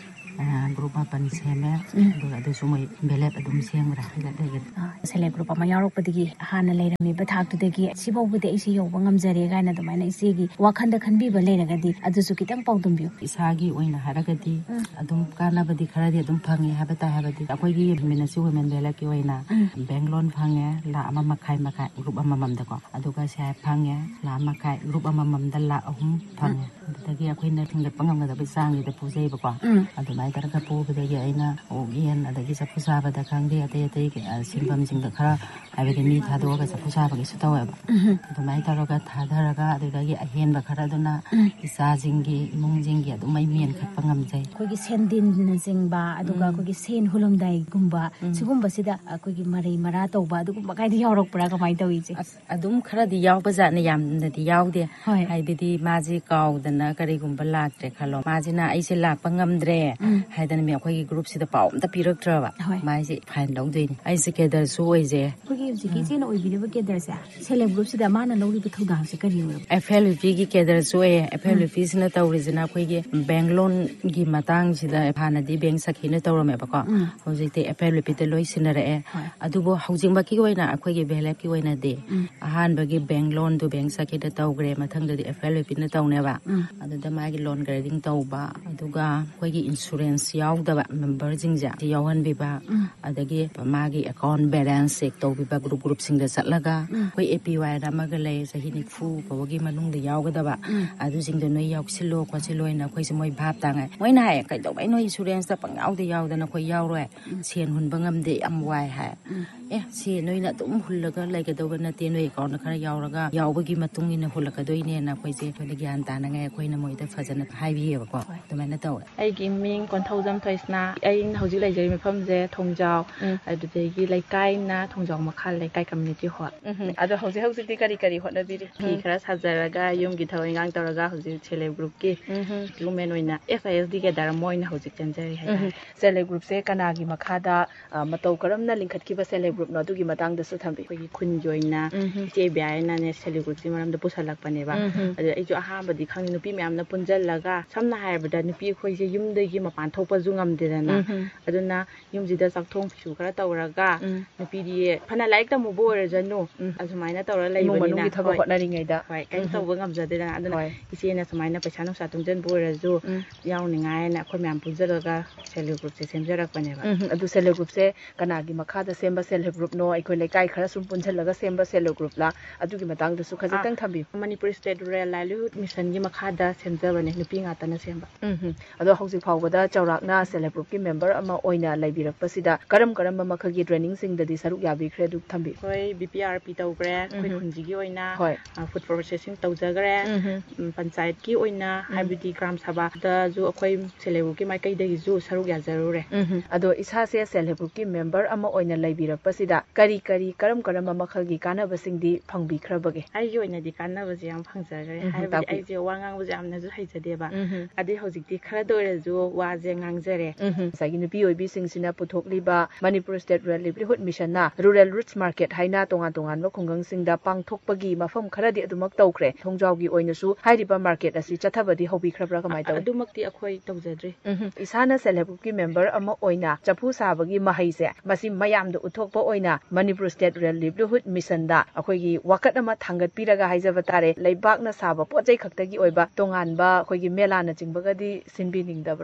ꯒ꯭ꯔꯨꯞ ꯃꯥꯄꯟ ꯁꯦꯝꯃꯦ ꯑꯗꯨꯒ ꯑꯗꯨꯁꯨ ꯃꯣꯏ ꯚꯦꯂꯦꯞ ꯑꯗꯨꯝ ꯁꯦꯝꯈ꯭ꯔꯦ ꯍꯧꯖꯤꯛ ꯁꯦꯜꯐ ꯍꯦꯜꯞ ꯒ꯭ꯔꯨꯞ ꯑꯃ ꯌꯥꯎꯔꯛꯄꯗꯒꯤ ꯍꯥꯟꯅ ꯂꯩꯔꯝꯃꯤꯕ ꯊꯥꯛꯇꯨꯗꯒꯤ ꯁꯤꯐꯥꯎꯕꯗꯤ ꯑꯩꯁꯤ ꯌꯧꯕ ꯉꯝꯖꯔꯦ ꯀꯥꯏꯅ ꯑꯗꯨꯃꯥꯏꯅ ꯏꯆꯦꯒꯤ ꯋꯥꯈꯟꯗ ꯈꯟꯕꯤꯕ ꯂꯩꯔꯒꯗꯤ ꯑꯗꯨꯁꯨ ꯈꯤꯇꯪ ꯄꯥꯎꯗꯝꯕꯤꯌꯨ ꯏꯁꯥꯒꯤ ꯑꯣꯏꯅ ꯍꯥꯏꯔꯒꯗꯤ ꯑꯗꯨꯝ ꯀꯥꯟꯅꯕꯗꯤ ꯈꯔꯗꯤ ꯑꯗꯨꯝ ꯐꯪꯉꯦ ꯍꯥꯏꯕ ꯇꯥꯏ ꯍꯥꯏꯕꯗꯤ ꯑꯩꯈꯣꯏꯒꯤ ꯍꯤꯡꯃꯤꯟꯅꯁꯤ ꯋꯨꯃꯦꯟ ꯚꯦꯂꯦꯞꯀꯤ ꯑꯣꯏꯅ ꯕꯦꯡ ꯂꯣꯟ ꯐꯪꯉꯦ ꯂꯥꯛ ꯑꯃ ꯃꯈꯥꯏ ꯃꯈꯥꯏ ꯒ꯭ꯔꯨꯞ ꯑꯃꯃꯝꯗꯀꯣ ꯑꯗꯨꯒ ꯁꯤ ꯑꯥꯏ ꯐꯪꯉꯦ ꯂꯥꯛ ꯃꯈꯥꯏ ꯒ꯭ꯔꯨꯞ ꯑꯃꯃꯝꯗ ꯂꯥꯛ ꯑꯍꯨꯝ ꯐꯪꯉꯦ ꯑꯗꯨꯗꯒꯤ ꯑꯩꯈꯣꯏꯅ ꯊꯤꯡꯒꯠꯄ ꯉꯝꯒꯗꯕ ꯆꯥꯡꯁꯤꯗ ꯄꯨꯖꯩꯕꯀꯣ ꯑꯗꯨꯃꯥꯏꯅ ꯇꯧꯔꯒ ꯄꯨꯕꯗꯒꯤ ꯑꯩꯅ ꯑꯣꯛ ꯌꯦꯟ ꯑꯗꯒꯤ ꯆꯐꯨ ꯁꯥꯕꯗ ꯈꯪꯗꯦ ꯑꯇꯩ ꯑꯇꯩ ꯁꯤꯟꯐꯝꯁꯤꯡꯗ ꯈꯔ ꯍꯥꯏꯕꯗꯤ ꯃꯤ ꯊꯥꯗꯣꯛꯑꯒ ꯆꯐꯨ ꯁꯥꯕꯒꯤꯁꯨ ꯇꯧꯋꯦꯕ ꯑꯗꯨꯃꯥꯏꯅ ꯇꯧꯔꯒ ꯊꯥꯗꯔꯒ ꯑꯗꯨꯗꯒꯤ ꯑꯍꯦꯟꯕ ꯈꯔꯗꯨꯅ ꯏꯆꯥꯁꯤꯡꯒꯤ ꯏꯃꯨꯡꯁꯤꯡꯒꯤ ꯑꯗꯨꯝ ꯑꯩ ꯃꯦꯟꯈꯠꯄ ꯉꯝꯖꯩ ꯑꯩꯈꯣꯏꯒꯤ ꯁꯦꯟꯗꯤꯟꯅꯆꯤꯡꯕ ꯑꯗꯨꯒ ꯑꯩꯈꯣꯏꯒꯤ ꯁꯦꯟ ꯍꯨꯜꯂꯝꯗꯥꯏꯒꯨꯝꯕ ꯁꯤꯒꯨꯝꯕꯁꯤꯗ ꯑꯩꯈꯣꯏꯒꯤ ꯃꯔꯩ ꯃꯔꯥ ꯇꯧꯕ ꯑꯗꯨꯒꯨꯝꯕ ꯀꯥꯏꯗ ꯌꯥꯎꯔꯛꯄ꯭ꯔꯥ ꯀꯃꯥꯏꯅ ꯇꯧꯏꯁꯦ ꯑꯗꯨꯝ ꯈꯔꯗꯤ ꯌꯥꯎꯕ ꯖꯥꯠꯅꯤ ꯌꯥꯝꯅꯗꯤ ꯌꯥꯎꯗꯦ ꯍꯥꯏꯕꯗꯤ ꯃꯥꯁꯤ ꯀꯥꯎꯗꯅ ꯀꯔꯤꯒꯨꯝꯕ ꯂꯥꯛꯇ꯭ꯔꯦ ꯈꯜꯂꯣ ꯃꯥꯁꯤꯅ ꯑꯩꯁꯦ ꯂꯥꯛꯄ ꯉꯝꯗ꯭ꯔꯦ ꯍꯥꯏꯗꯅ ꯑꯩꯈꯣꯏꯒꯤ ꯒ꯭ꯔꯨꯞꯁꯤꯗ ꯄꯥꯎ ꯑꯝꯇ ꯄꯤꯔꯛꯇ꯭ꯔꯕ ꯃꯥꯏꯁꯦ ꯐꯥꯏꯟ ꯂꯧꯗꯣꯏꯅꯤ ꯑꯩꯁꯦ ꯀꯦꯗꯔꯁꯨ ꯑꯣꯏꯖꯩ ꯑꯩꯈꯣꯏꯒꯤ ꯍꯧꯖꯤꯛꯀꯤ ꯏꯆꯦꯅ ꯑꯣꯏꯕꯤꯔꯤꯕ ꯀꯦꯗꯔꯁꯦ ꯁꯦꯜꯐ ꯍꯦꯜꯞ ꯒ꯭ꯔꯨꯞꯁꯤꯗ ꯃꯥꯅ ꯂꯧꯔꯤꯕ ꯊꯧꯗꯥꯡꯁꯦ ꯀꯔꯤ ꯑꯣꯏꯕ ꯑꯦꯐ ꯑꯦꯜ ꯌꯨ ꯄꯤꯒꯤ ꯀꯦꯗꯔꯁꯨ ꯑꯣꯏꯌꯦ ꯑꯦꯐ ꯑꯦꯜ ꯌꯨ ꯄꯤꯁꯤꯅ ꯇꯧꯔꯤꯁꯤꯅ ꯑꯩꯈꯣꯏꯒꯤ ꯕꯦꯡ ꯂꯣꯟꯒꯤ ꯃꯇꯥꯡꯁꯤꯗ ꯍꯥꯟꯅꯗꯤ ꯕꯦꯡ ꯁꯈꯤꯅ ꯇꯧꯔꯝꯃꯦꯕꯀꯣ ꯍꯧꯖꯤꯛꯇꯤ ꯑꯦꯐ ꯑꯦꯜ ꯌꯨ ꯄꯤꯗ ꯂꯣꯏ ꯁꯤꯟꯅꯔꯛꯑꯦ ꯑꯗꯨꯕꯨ ꯍꯧꯖꯤꯛꯃꯛꯀꯤ ꯑꯣꯏꯅ ꯑꯩꯈꯣꯏꯒꯤ ꯚꯦꯂꯦꯞꯀꯤ ꯑꯣꯏꯅꯗꯤ ꯑꯍꯥꯟꯕꯒꯤ ꯕꯦꯡ ꯂꯣꯟꯗꯨ ꯕꯦꯡ ꯁꯈꯤꯗ ꯇꯧꯈ꯭ꯔꯦ ꯃꯊꯪꯗꯗꯤ ꯑꯦꯐ ꯑꯦꯜ ꯌꯨ ꯄꯤꯅ ꯇꯧꯅꯦꯕ ꯑꯗꯨꯗ ꯃꯥꯒꯤ ꯂꯣꯟ ꯒ꯭ꯔꯦꯗꯤꯡ ꯇꯧꯕ ꯑꯗꯨꯒ ꯑꯩꯈꯣꯏꯒꯤ ꯏꯟꯁꯨꯔꯦꯟꯁ ꯌꯥꯎꯗꯕ ꯃꯦꯝꯕꯔꯁꯤꯡꯁꯦ ꯌꯥꯎꯍꯟꯕꯤꯕ ꯑꯗꯒꯤ ꯃꯥꯒꯤ ꯑꯦꯀꯥꯎꯟ ꯕꯦꯂꯦꯟꯁ ꯆꯦꯛ ꯇꯧꯕꯤꯕ ꯒ꯭ꯔꯨꯞ ꯒ꯭ꯔꯨꯞꯁꯤꯡꯗ ꯆꯠꯂꯒ ꯑꯩꯈꯣꯏ ꯑꯦ ꯄꯤ ꯋꯥꯏ ꯑꯃꯒ ꯂꯩ ꯆꯍꯤ ꯅꯤꯐꯨ ꯐꯥꯎꯕꯒꯤ ꯃꯅꯨꯡꯗ ꯌꯥꯎꯒꯗꯕ ꯑꯗꯨꯁꯤꯡꯗꯣ ꯅꯣꯏ ꯌꯥꯎꯁꯤꯜꯂꯣ ꯈꯣꯠꯁꯤꯜꯂꯣꯅ ꯑꯩꯈꯣꯏꯁꯦ ꯃꯣꯏ ꯚꯥꯞ ꯇꯥꯡꯉꯦ ꯃꯣꯏꯅ ꯍꯥꯏꯌꯦ ꯀꯩꯗꯧꯕꯩ ꯅꯣꯏ ꯏꯟꯁꯨꯔꯦꯟꯁꯇ ꯄꯪꯌꯥꯎꯗ ꯌꯥꯎꯗꯅ ꯑꯩꯈꯣꯏ ꯌꯥꯎꯔꯣꯏ ꯁꯦꯟ ꯍꯨꯟꯕ ꯉꯝꯗꯦ ꯌꯥꯝꯋꯥꯏ ꯍꯥꯏ ꯑꯦ ꯁꯤ ꯅꯣꯏꯅ ꯑꯗꯨꯝ ꯍꯨꯜꯂꯒ ꯂꯩꯒꯗꯧꯕ ꯅꯠꯇꯦ ꯅꯣꯏ ꯑꯦꯀꯥꯎꯟꯗ ꯈꯔ ꯌꯥꯎꯔꯒ ꯌꯥꯎꯕꯒꯤ ꯃꯇꯨꯡ ꯏꯟꯅ ꯍꯨꯜꯂꯛꯀꯗꯣꯏꯅꯦꯅ ꯑꯩꯈꯣꯏꯁꯦ ꯑꯩꯈꯣꯏꯅ ꯒ꯭ꯌꯥꯟ ꯇꯥꯅꯉꯥꯏ ꯑꯩꯈꯣꯏꯅ ꯃꯣꯏꯗ ꯐꯖꯅ ꯍꯥꯏꯕꯤꯌꯦꯕꯀோ ꯑꯗꯨꯃꯥꯏꯅ ꯇꯧꯋꯦ ꯑꯩꯒꯤ ꯃꯤꯡ ꯀꯣꯟꯊꯧꯖꯝ ꯊꯣꯏꯁꯅꯥ ꯑꯩꯅ ꯍꯧꯖꯤꯛ ꯂꯩꯖꯔꯤꯕ ꯃꯐꯝꯁꯦ ꯊꯣꯡꯖꯥꯎ ꯑꯗꯨꯗꯒꯤ ꯂꯩꯀꯥꯏꯅ ꯊꯣꯡꯖꯥꯎ ꯃꯈꯥ ꯂꯩꯀꯥꯏ ꯀꯝꯃ꯭ꯌꯨꯅꯤꯇꯤ ꯍꯣꯜ ꯑꯗꯣ ꯍꯧꯖꯤꯛ ꯍꯧꯖꯤꯛꯇꯤ ꯀꯔꯤ ꯀꯔꯤ ꯍꯣꯠꯅꯕꯤꯔꯤ ꯐꯤ ꯈꯔ ꯁꯥꯖꯔꯒ ꯌꯨꯝꯒꯤ ꯊꯕꯛ ꯏꯟꯈꯥꯡ ꯇꯧꯔꯒ ꯍꯧꯖꯤꯛ ꯁꯦꯜꯐ ꯍꯦꯜꯞ ꯒ꯭ꯔꯨꯞꯀꯤ ꯋꯨꯃꯦꯟ ꯑꯣꯏꯅ ꯑꯦꯁ ꯑꯥꯏ ꯑꯦꯁ ꯗꯤ ꯀꯦꯗꯔ ꯑꯃ ꯑꯣꯏꯅ ꯍꯧꯖꯤꯛ ꯆꯦꯟꯖꯔꯤ ꯍꯥꯏꯇꯥꯔꯦ ꯁꯦꯜꯐ ꯍꯦꯜꯞ ꯒ꯭ꯔꯨꯞꯁꯦ ꯀꯅꯥꯒꯤ ꯃꯈꯥꯗ ꯃꯇꯧ ꯀꯔꯝꯅ ꯂꯤꯡꯈꯠꯈꯤꯕ ꯁꯦꯜꯐ ꯍꯦꯜꯞ ꯒ꯭ꯔꯨꯞꯅꯣ ꯑꯗꯨꯒꯤ ꯃꯇꯥꯡꯗꯁꯨ ꯊꯝꯕꯤ ꯑꯩꯈꯣꯏꯒꯤ ꯈꯨꯟꯒꯤ ꯑꯣꯏꯅ ꯏꯆꯦ ꯕꯤꯌꯥꯏꯅꯅꯦ ꯁꯦꯜꯐ ꯍꯦꯜꯞ ꯒ꯭ꯔꯨꯞꯀꯤ ꯃꯔꯝꯗ ꯄꯨꯁꯜꯂꯛꯄꯅꯦꯕ ꯑꯗꯨ ꯑꯩꯁꯨ ꯑꯍꯥꯟꯕꯗꯤ ꯈꯪꯉꯤ ꯅꯨꯄꯤ ꯃꯌꯥꯝꯅ ꯄꯨꯟꯁꯤꯜꯂꯒ ꯁꯝꯅ ꯍꯥꯏꯔꯕꯗ ꯅꯨꯄꯤ ꯑꯩꯈꯣꯏꯁꯦ ꯌꯨꯝꯗꯒꯤ ꯃꯄꯥꯟ ꯊꯣꯛꯄꯁꯨ ꯉꯝꯗꯦꯗꯅ ꯑꯗꯨꯅ ꯌꯨꯝꯁꯤꯗ ꯆꯥꯛꯊꯣꯡ ꯐꯤꯁꯨ ꯈꯔ ꯇꯧꯔꯒ ꯅꯨꯄꯤꯗꯤ ꯐꯅ ꯂꯥꯏꯔꯤꯛ ꯇꯝꯃꯨꯕ ꯑꯣꯏꯔꯁꯅꯨ ꯑꯁꯨꯃꯥꯏꯅ ꯇꯧꯔ ꯂꯩꯕꯅꯤꯅ ꯊꯕꯛ ꯍꯣꯠꯅꯔꯤꯉꯩꯗ ꯍꯣꯏ ꯀꯩꯝ ꯇꯧꯕ ꯉꯝꯖꯗꯦꯗꯅ ꯑꯗꯨꯅ ꯏꯆꯦꯅ ꯁꯨꯃꯥꯏꯅ ꯄꯩꯁꯥ ꯅꯨꯡꯁꯥ ꯇꯨꯡꯁꯤꯟꯕ ꯑꯣꯏꯔꯁꯨ ꯌꯥꯎꯅꯤꯡꯉꯥꯏꯅ ꯑꯩꯈꯣꯏ ꯃꯌꯥꯝ ꯄꯨꯟꯁꯤꯜꯂꯒ ꯁꯦꯜꯐ ꯍꯦꯜꯞ ꯒ꯭ꯔꯨꯞꯁꯦ ꯁꯦꯝꯖꯔꯛꯄꯅꯦꯕ ꯑꯗꯨ ꯁꯦꯜꯐ ꯍꯦꯜꯞ ꯒ꯭ꯔꯨꯞꯁꯦ ꯀꯅꯥꯒꯤ ꯃꯈꯥꯗ ꯁꯦꯝꯕ ꯁꯦꯜꯐ ꯍꯦꯜꯞ ꯒ꯭ꯔꯨꯞꯅꯣ ꯑꯩꯈꯣꯏ ꯂꯩꯀꯥꯏ ꯈꯔ ꯁꯨꯝ ꯄꯨꯟꯁꯤꯜꯂꯒ ꯁꯦꯝꯕ ꯁꯦꯜꯐ ꯍꯦꯜꯞ ꯒ꯭ꯔꯨꯞꯂꯥ ꯑꯗꯨꯒꯤ ꯃꯇꯥꯡꯗꯁꯨ ꯈꯖꯤꯛꯇꯪ ꯊꯝꯕꯤꯌꯨ ꯃꯅꯤꯄꯨꯔ ꯏꯁꯇꯦꯠ ꯔꯨꯔꯦꯜ ꯂꯥꯏꯚꯂꯤꯍꯨꯗ ꯃꯤꯁꯟꯒꯤ ꯃꯈꯥꯗ ꯁꯦꯝꯖꯕꯅꯦ ꯅꯨꯄꯤ ꯉꯥꯛꯇꯅ ꯁꯦꯝꯕ ꯑꯗꯣ ꯍꯧꯖꯤꯛ ꯐꯥꯎꯕꯗ ꯆꯥꯎꯔꯥꯛꯅ ꯁꯦꯜꯐ ꯍꯦꯜꯞ ꯒ꯭ꯔꯨꯞꯀꯤ ꯃꯦꯝꯕꯔ ꯑꯃ ꯑꯣꯏꯅ ꯂꯩꯕꯤꯔꯛꯄꯁꯤꯗ ꯀꯔꯝ ꯀꯔꯝꯕ ꯃꯈꯜꯒꯤ ꯇ꯭ꯔꯦꯅꯤꯡꯁꯤꯡꯗꯗꯤ ꯁꯔꯨꯛ ꯌꯥꯕꯤꯈ꯭ꯔꯦ ꯑꯗꯨ ꯊꯝꯕꯤꯌꯨ ꯑꯩꯈꯣꯏ ꯕꯤ ꯄꯤ ꯑꯥꯔ ꯄꯤ ꯇꯧꯈ꯭ꯔꯦ ꯑꯩꯈꯣꯏ ꯈꯨꯟꯁꯤꯒꯤ ꯑꯣꯏꯅ ꯐꯨꯗ ꯄ꯭ꯔꯣꯁꯦꯁꯤꯡ ꯇꯧꯖꯈ꯭ꯔꯦ ꯄꯟꯆꯥꯌꯠꯀꯤ ꯑꯣꯏꯅ ꯍꯥꯏꯕꯗꯤ ꯒ꯭ꯔꯥꯝ ꯁꯚꯥꯗꯁꯨ ꯑꯩꯈꯣꯏ ꯁꯦꯜꯐ ꯍꯦꯜꯞ ꯒ꯭ꯔꯨꯞꯀꯤ ꯃꯥꯏꯀꯩꯗꯒꯤꯁꯨ ꯁꯔꯨꯛ ꯌꯥꯖꯔꯨꯔꯦ ꯑꯗꯣ ꯏꯁꯥꯁꯦ ꯁꯦꯜꯐ ꯍꯦꯜꯞ ꯒ꯭ꯔꯨꯞꯀꯤ ꯃꯦꯝꯕꯔ ꯑꯃ ꯑꯣꯏꯅ ꯂꯩꯕꯤꯔꯛꯄꯁꯤꯗ ꯀꯔꯤ ꯀꯔꯤ ꯀꯔꯝ ꯀꯔꯝꯕ ꯃꯈꯜꯒꯤ ꯀꯥꯟꯅꯕꯁꯤꯡꯗꯤ ꯐꯪꯕꯤꯈ꯭ꯔꯕꯒꯦ ꯑꯩꯒꯤ ꯑꯣꯏꯅꯗꯤ ꯀꯥꯟꯅꯕꯁꯦ ꯌꯥꯝ ꯐꯪꯖꯈ꯭ꯔꯦ ꯍꯥꯏꯕꯗꯤ ꯑꯩꯁꯦ ꯋꯥ ꯉꯥꯡꯕꯁꯦ ꯌꯥꯝꯅꯁꯨ ꯍꯩꯖꯗꯦꯕ ꯑꯗꯩ ꯍꯧꯖꯤꯛꯇꯤ ꯈꯔꯗ ꯑꯣꯏꯔꯁꯨ ꯋꯥꯁꯦ ꯉꯥꯡꯖꯔꯦ ꯉꯁꯥꯏꯒꯤ ꯅꯨꯄꯤ ꯑꯣꯏꯕꯤꯁꯤꯡꯁꯤꯅ ꯄꯨꯊꯣꯛꯂꯤꯕ Manipur state rural ꯂꯥꯏꯚꯂꯤꯍꯨꯗ ꯃꯤꯁꯟꯅ rural roots market ꯍꯥꯏꯅ ꯇꯣꯉꯥꯟ ꯇꯣꯉꯥꯟꯕ ꯈꯨꯡꯒꯪꯁꯤꯡꯗ ꯄꯥꯡꯊꯣꯛꯄꯒꯤ ꯃꯐꯝ ꯈꯔꯗꯤ ꯑꯗꯨꯃꯛ ꯇꯧꯈ꯭ꯔꯦ ꯊꯣꯡꯖꯥꯎꯒꯤ ꯑꯣꯏꯅꯁꯨ ꯍꯥꯏꯔꯤꯕ ꯃꯥꯔꯀꯦꯠ ꯑꯁꯤ ꯆꯠꯊꯕꯗꯤ ꯍꯧꯕꯤꯈ꯭ꯔꯕ꯭ꯔꯥ ꯀꯃꯥꯏꯅ ꯇꯧꯏ ꯑꯗꯨꯃꯛꯇꯤ ꯑꯩꯈꯣꯏ ꯇꯧꯖꯗ꯭ꯔꯤ ꯏꯁꯥꯅ ꯁꯦꯜꯐ ꯍꯦꯜꯞ ꯒ꯭ꯔꯨꯞꯀꯤ ꯃꯦꯝꯕꯔ ꯑꯃ ꯑꯣꯏꯅ ꯆꯐꯨ ꯁꯥꯕꯒꯤ ꯃꯍꯩꯁꯦ ꯃꯁꯤ ꯃꯌꯥꯝꯗ ꯎꯠꯊꯣꯛꯄ ꯑꯣꯏꯅ ꯃꯅꯤꯄꯨꯔ ꯁ꯭ꯇꯦꯠ ꯔꯨꯔꯦꯜ ꯂꯥꯏꯚꯂꯤꯍꯨꯗ ꯃꯤꯁꯟꯗ ꯑꯩꯈꯣꯏꯒꯤ ꯋꯥꯀꯠ ꯑꯃ ꯊꯥꯡꯒꯠꯄꯤꯔꯒ ꯍꯥꯏꯖꯕ ꯇꯥꯔꯦ ꯂꯩꯕꯥꯛꯅ ꯁꯥꯕ ꯄꯣꯠ ꯆꯩ ꯈꯛꯇꯒꯤ ꯑꯣꯏꯕ ꯇꯣꯉꯥꯟꯕ ꯑꯩꯈꯣꯏꯒꯤ ꯃꯦꯂꯥꯅꯆꯤꯡꯕꯒꯗꯤ ꯁꯤꯟꯕꯤꯅꯤꯡꯗꯕ꯭ꯔꯣ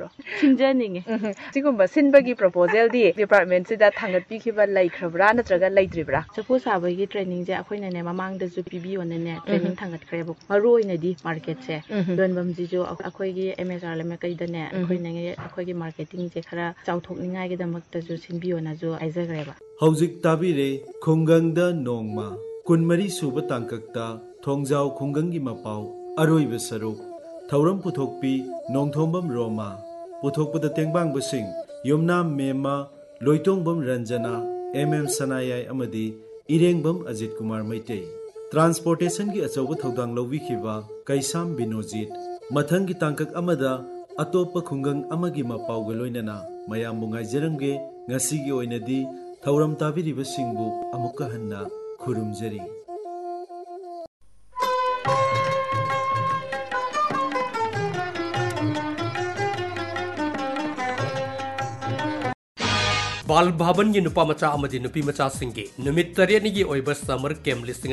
सिंजनिंगे सिगुम्बा सिनबगी प्रपोजल दी डिपार्टमेंट सिदा थांगत पिखिबा लाइख्रबरा नत्रगा लाइद्रिबरा चफू साबगी ट्रेनिंग जे अखोइनने ममांगदसु पिबियोनने ट्रेनिंग थांगत खरेबो मरोइनदी मार्केट से दोनबम जिजो अखोइगी एमएसआर लेमे कइदने अखोइनगे अखोइगी मार्केटिंग जे खरा चाउथोकनिंगाइगे दमक्तजु सिनबियोनाजु आइजग्रेबा हौजिक ताबिरे खुंगंगदा नोंगमा कुनमरी सुब तांककता थोंगजाव खुंगंगी मपाव अरोइब सरुक थौरम पुथोकपी नोंथोंबम रोमा पुथोकपद तेंगबांगबसिंग युमनाम मेमा लोइतोंगबम रंजना एमएम सनायाय अमदी इरेंगबम अजित कुमार मैते ट्रांसपोर्टेशन की अचौब थौदांग लौबिखिबा कैसाम बिनोजित मथंगी तांकक अमदा अतोप खुंगंग अमगी मपाव गलोइनना मयाम बुंगाइजरंगे ngasiगी ओइनदी थौरम ताबिरिबसिंगबु अमुक्का हन्ना खुरुमजरी बाल भवन की नुपा मचा अमदी नुपी मचा सिंगे नुमित तरेनी की ओइबस समर कैम लिस्टिंग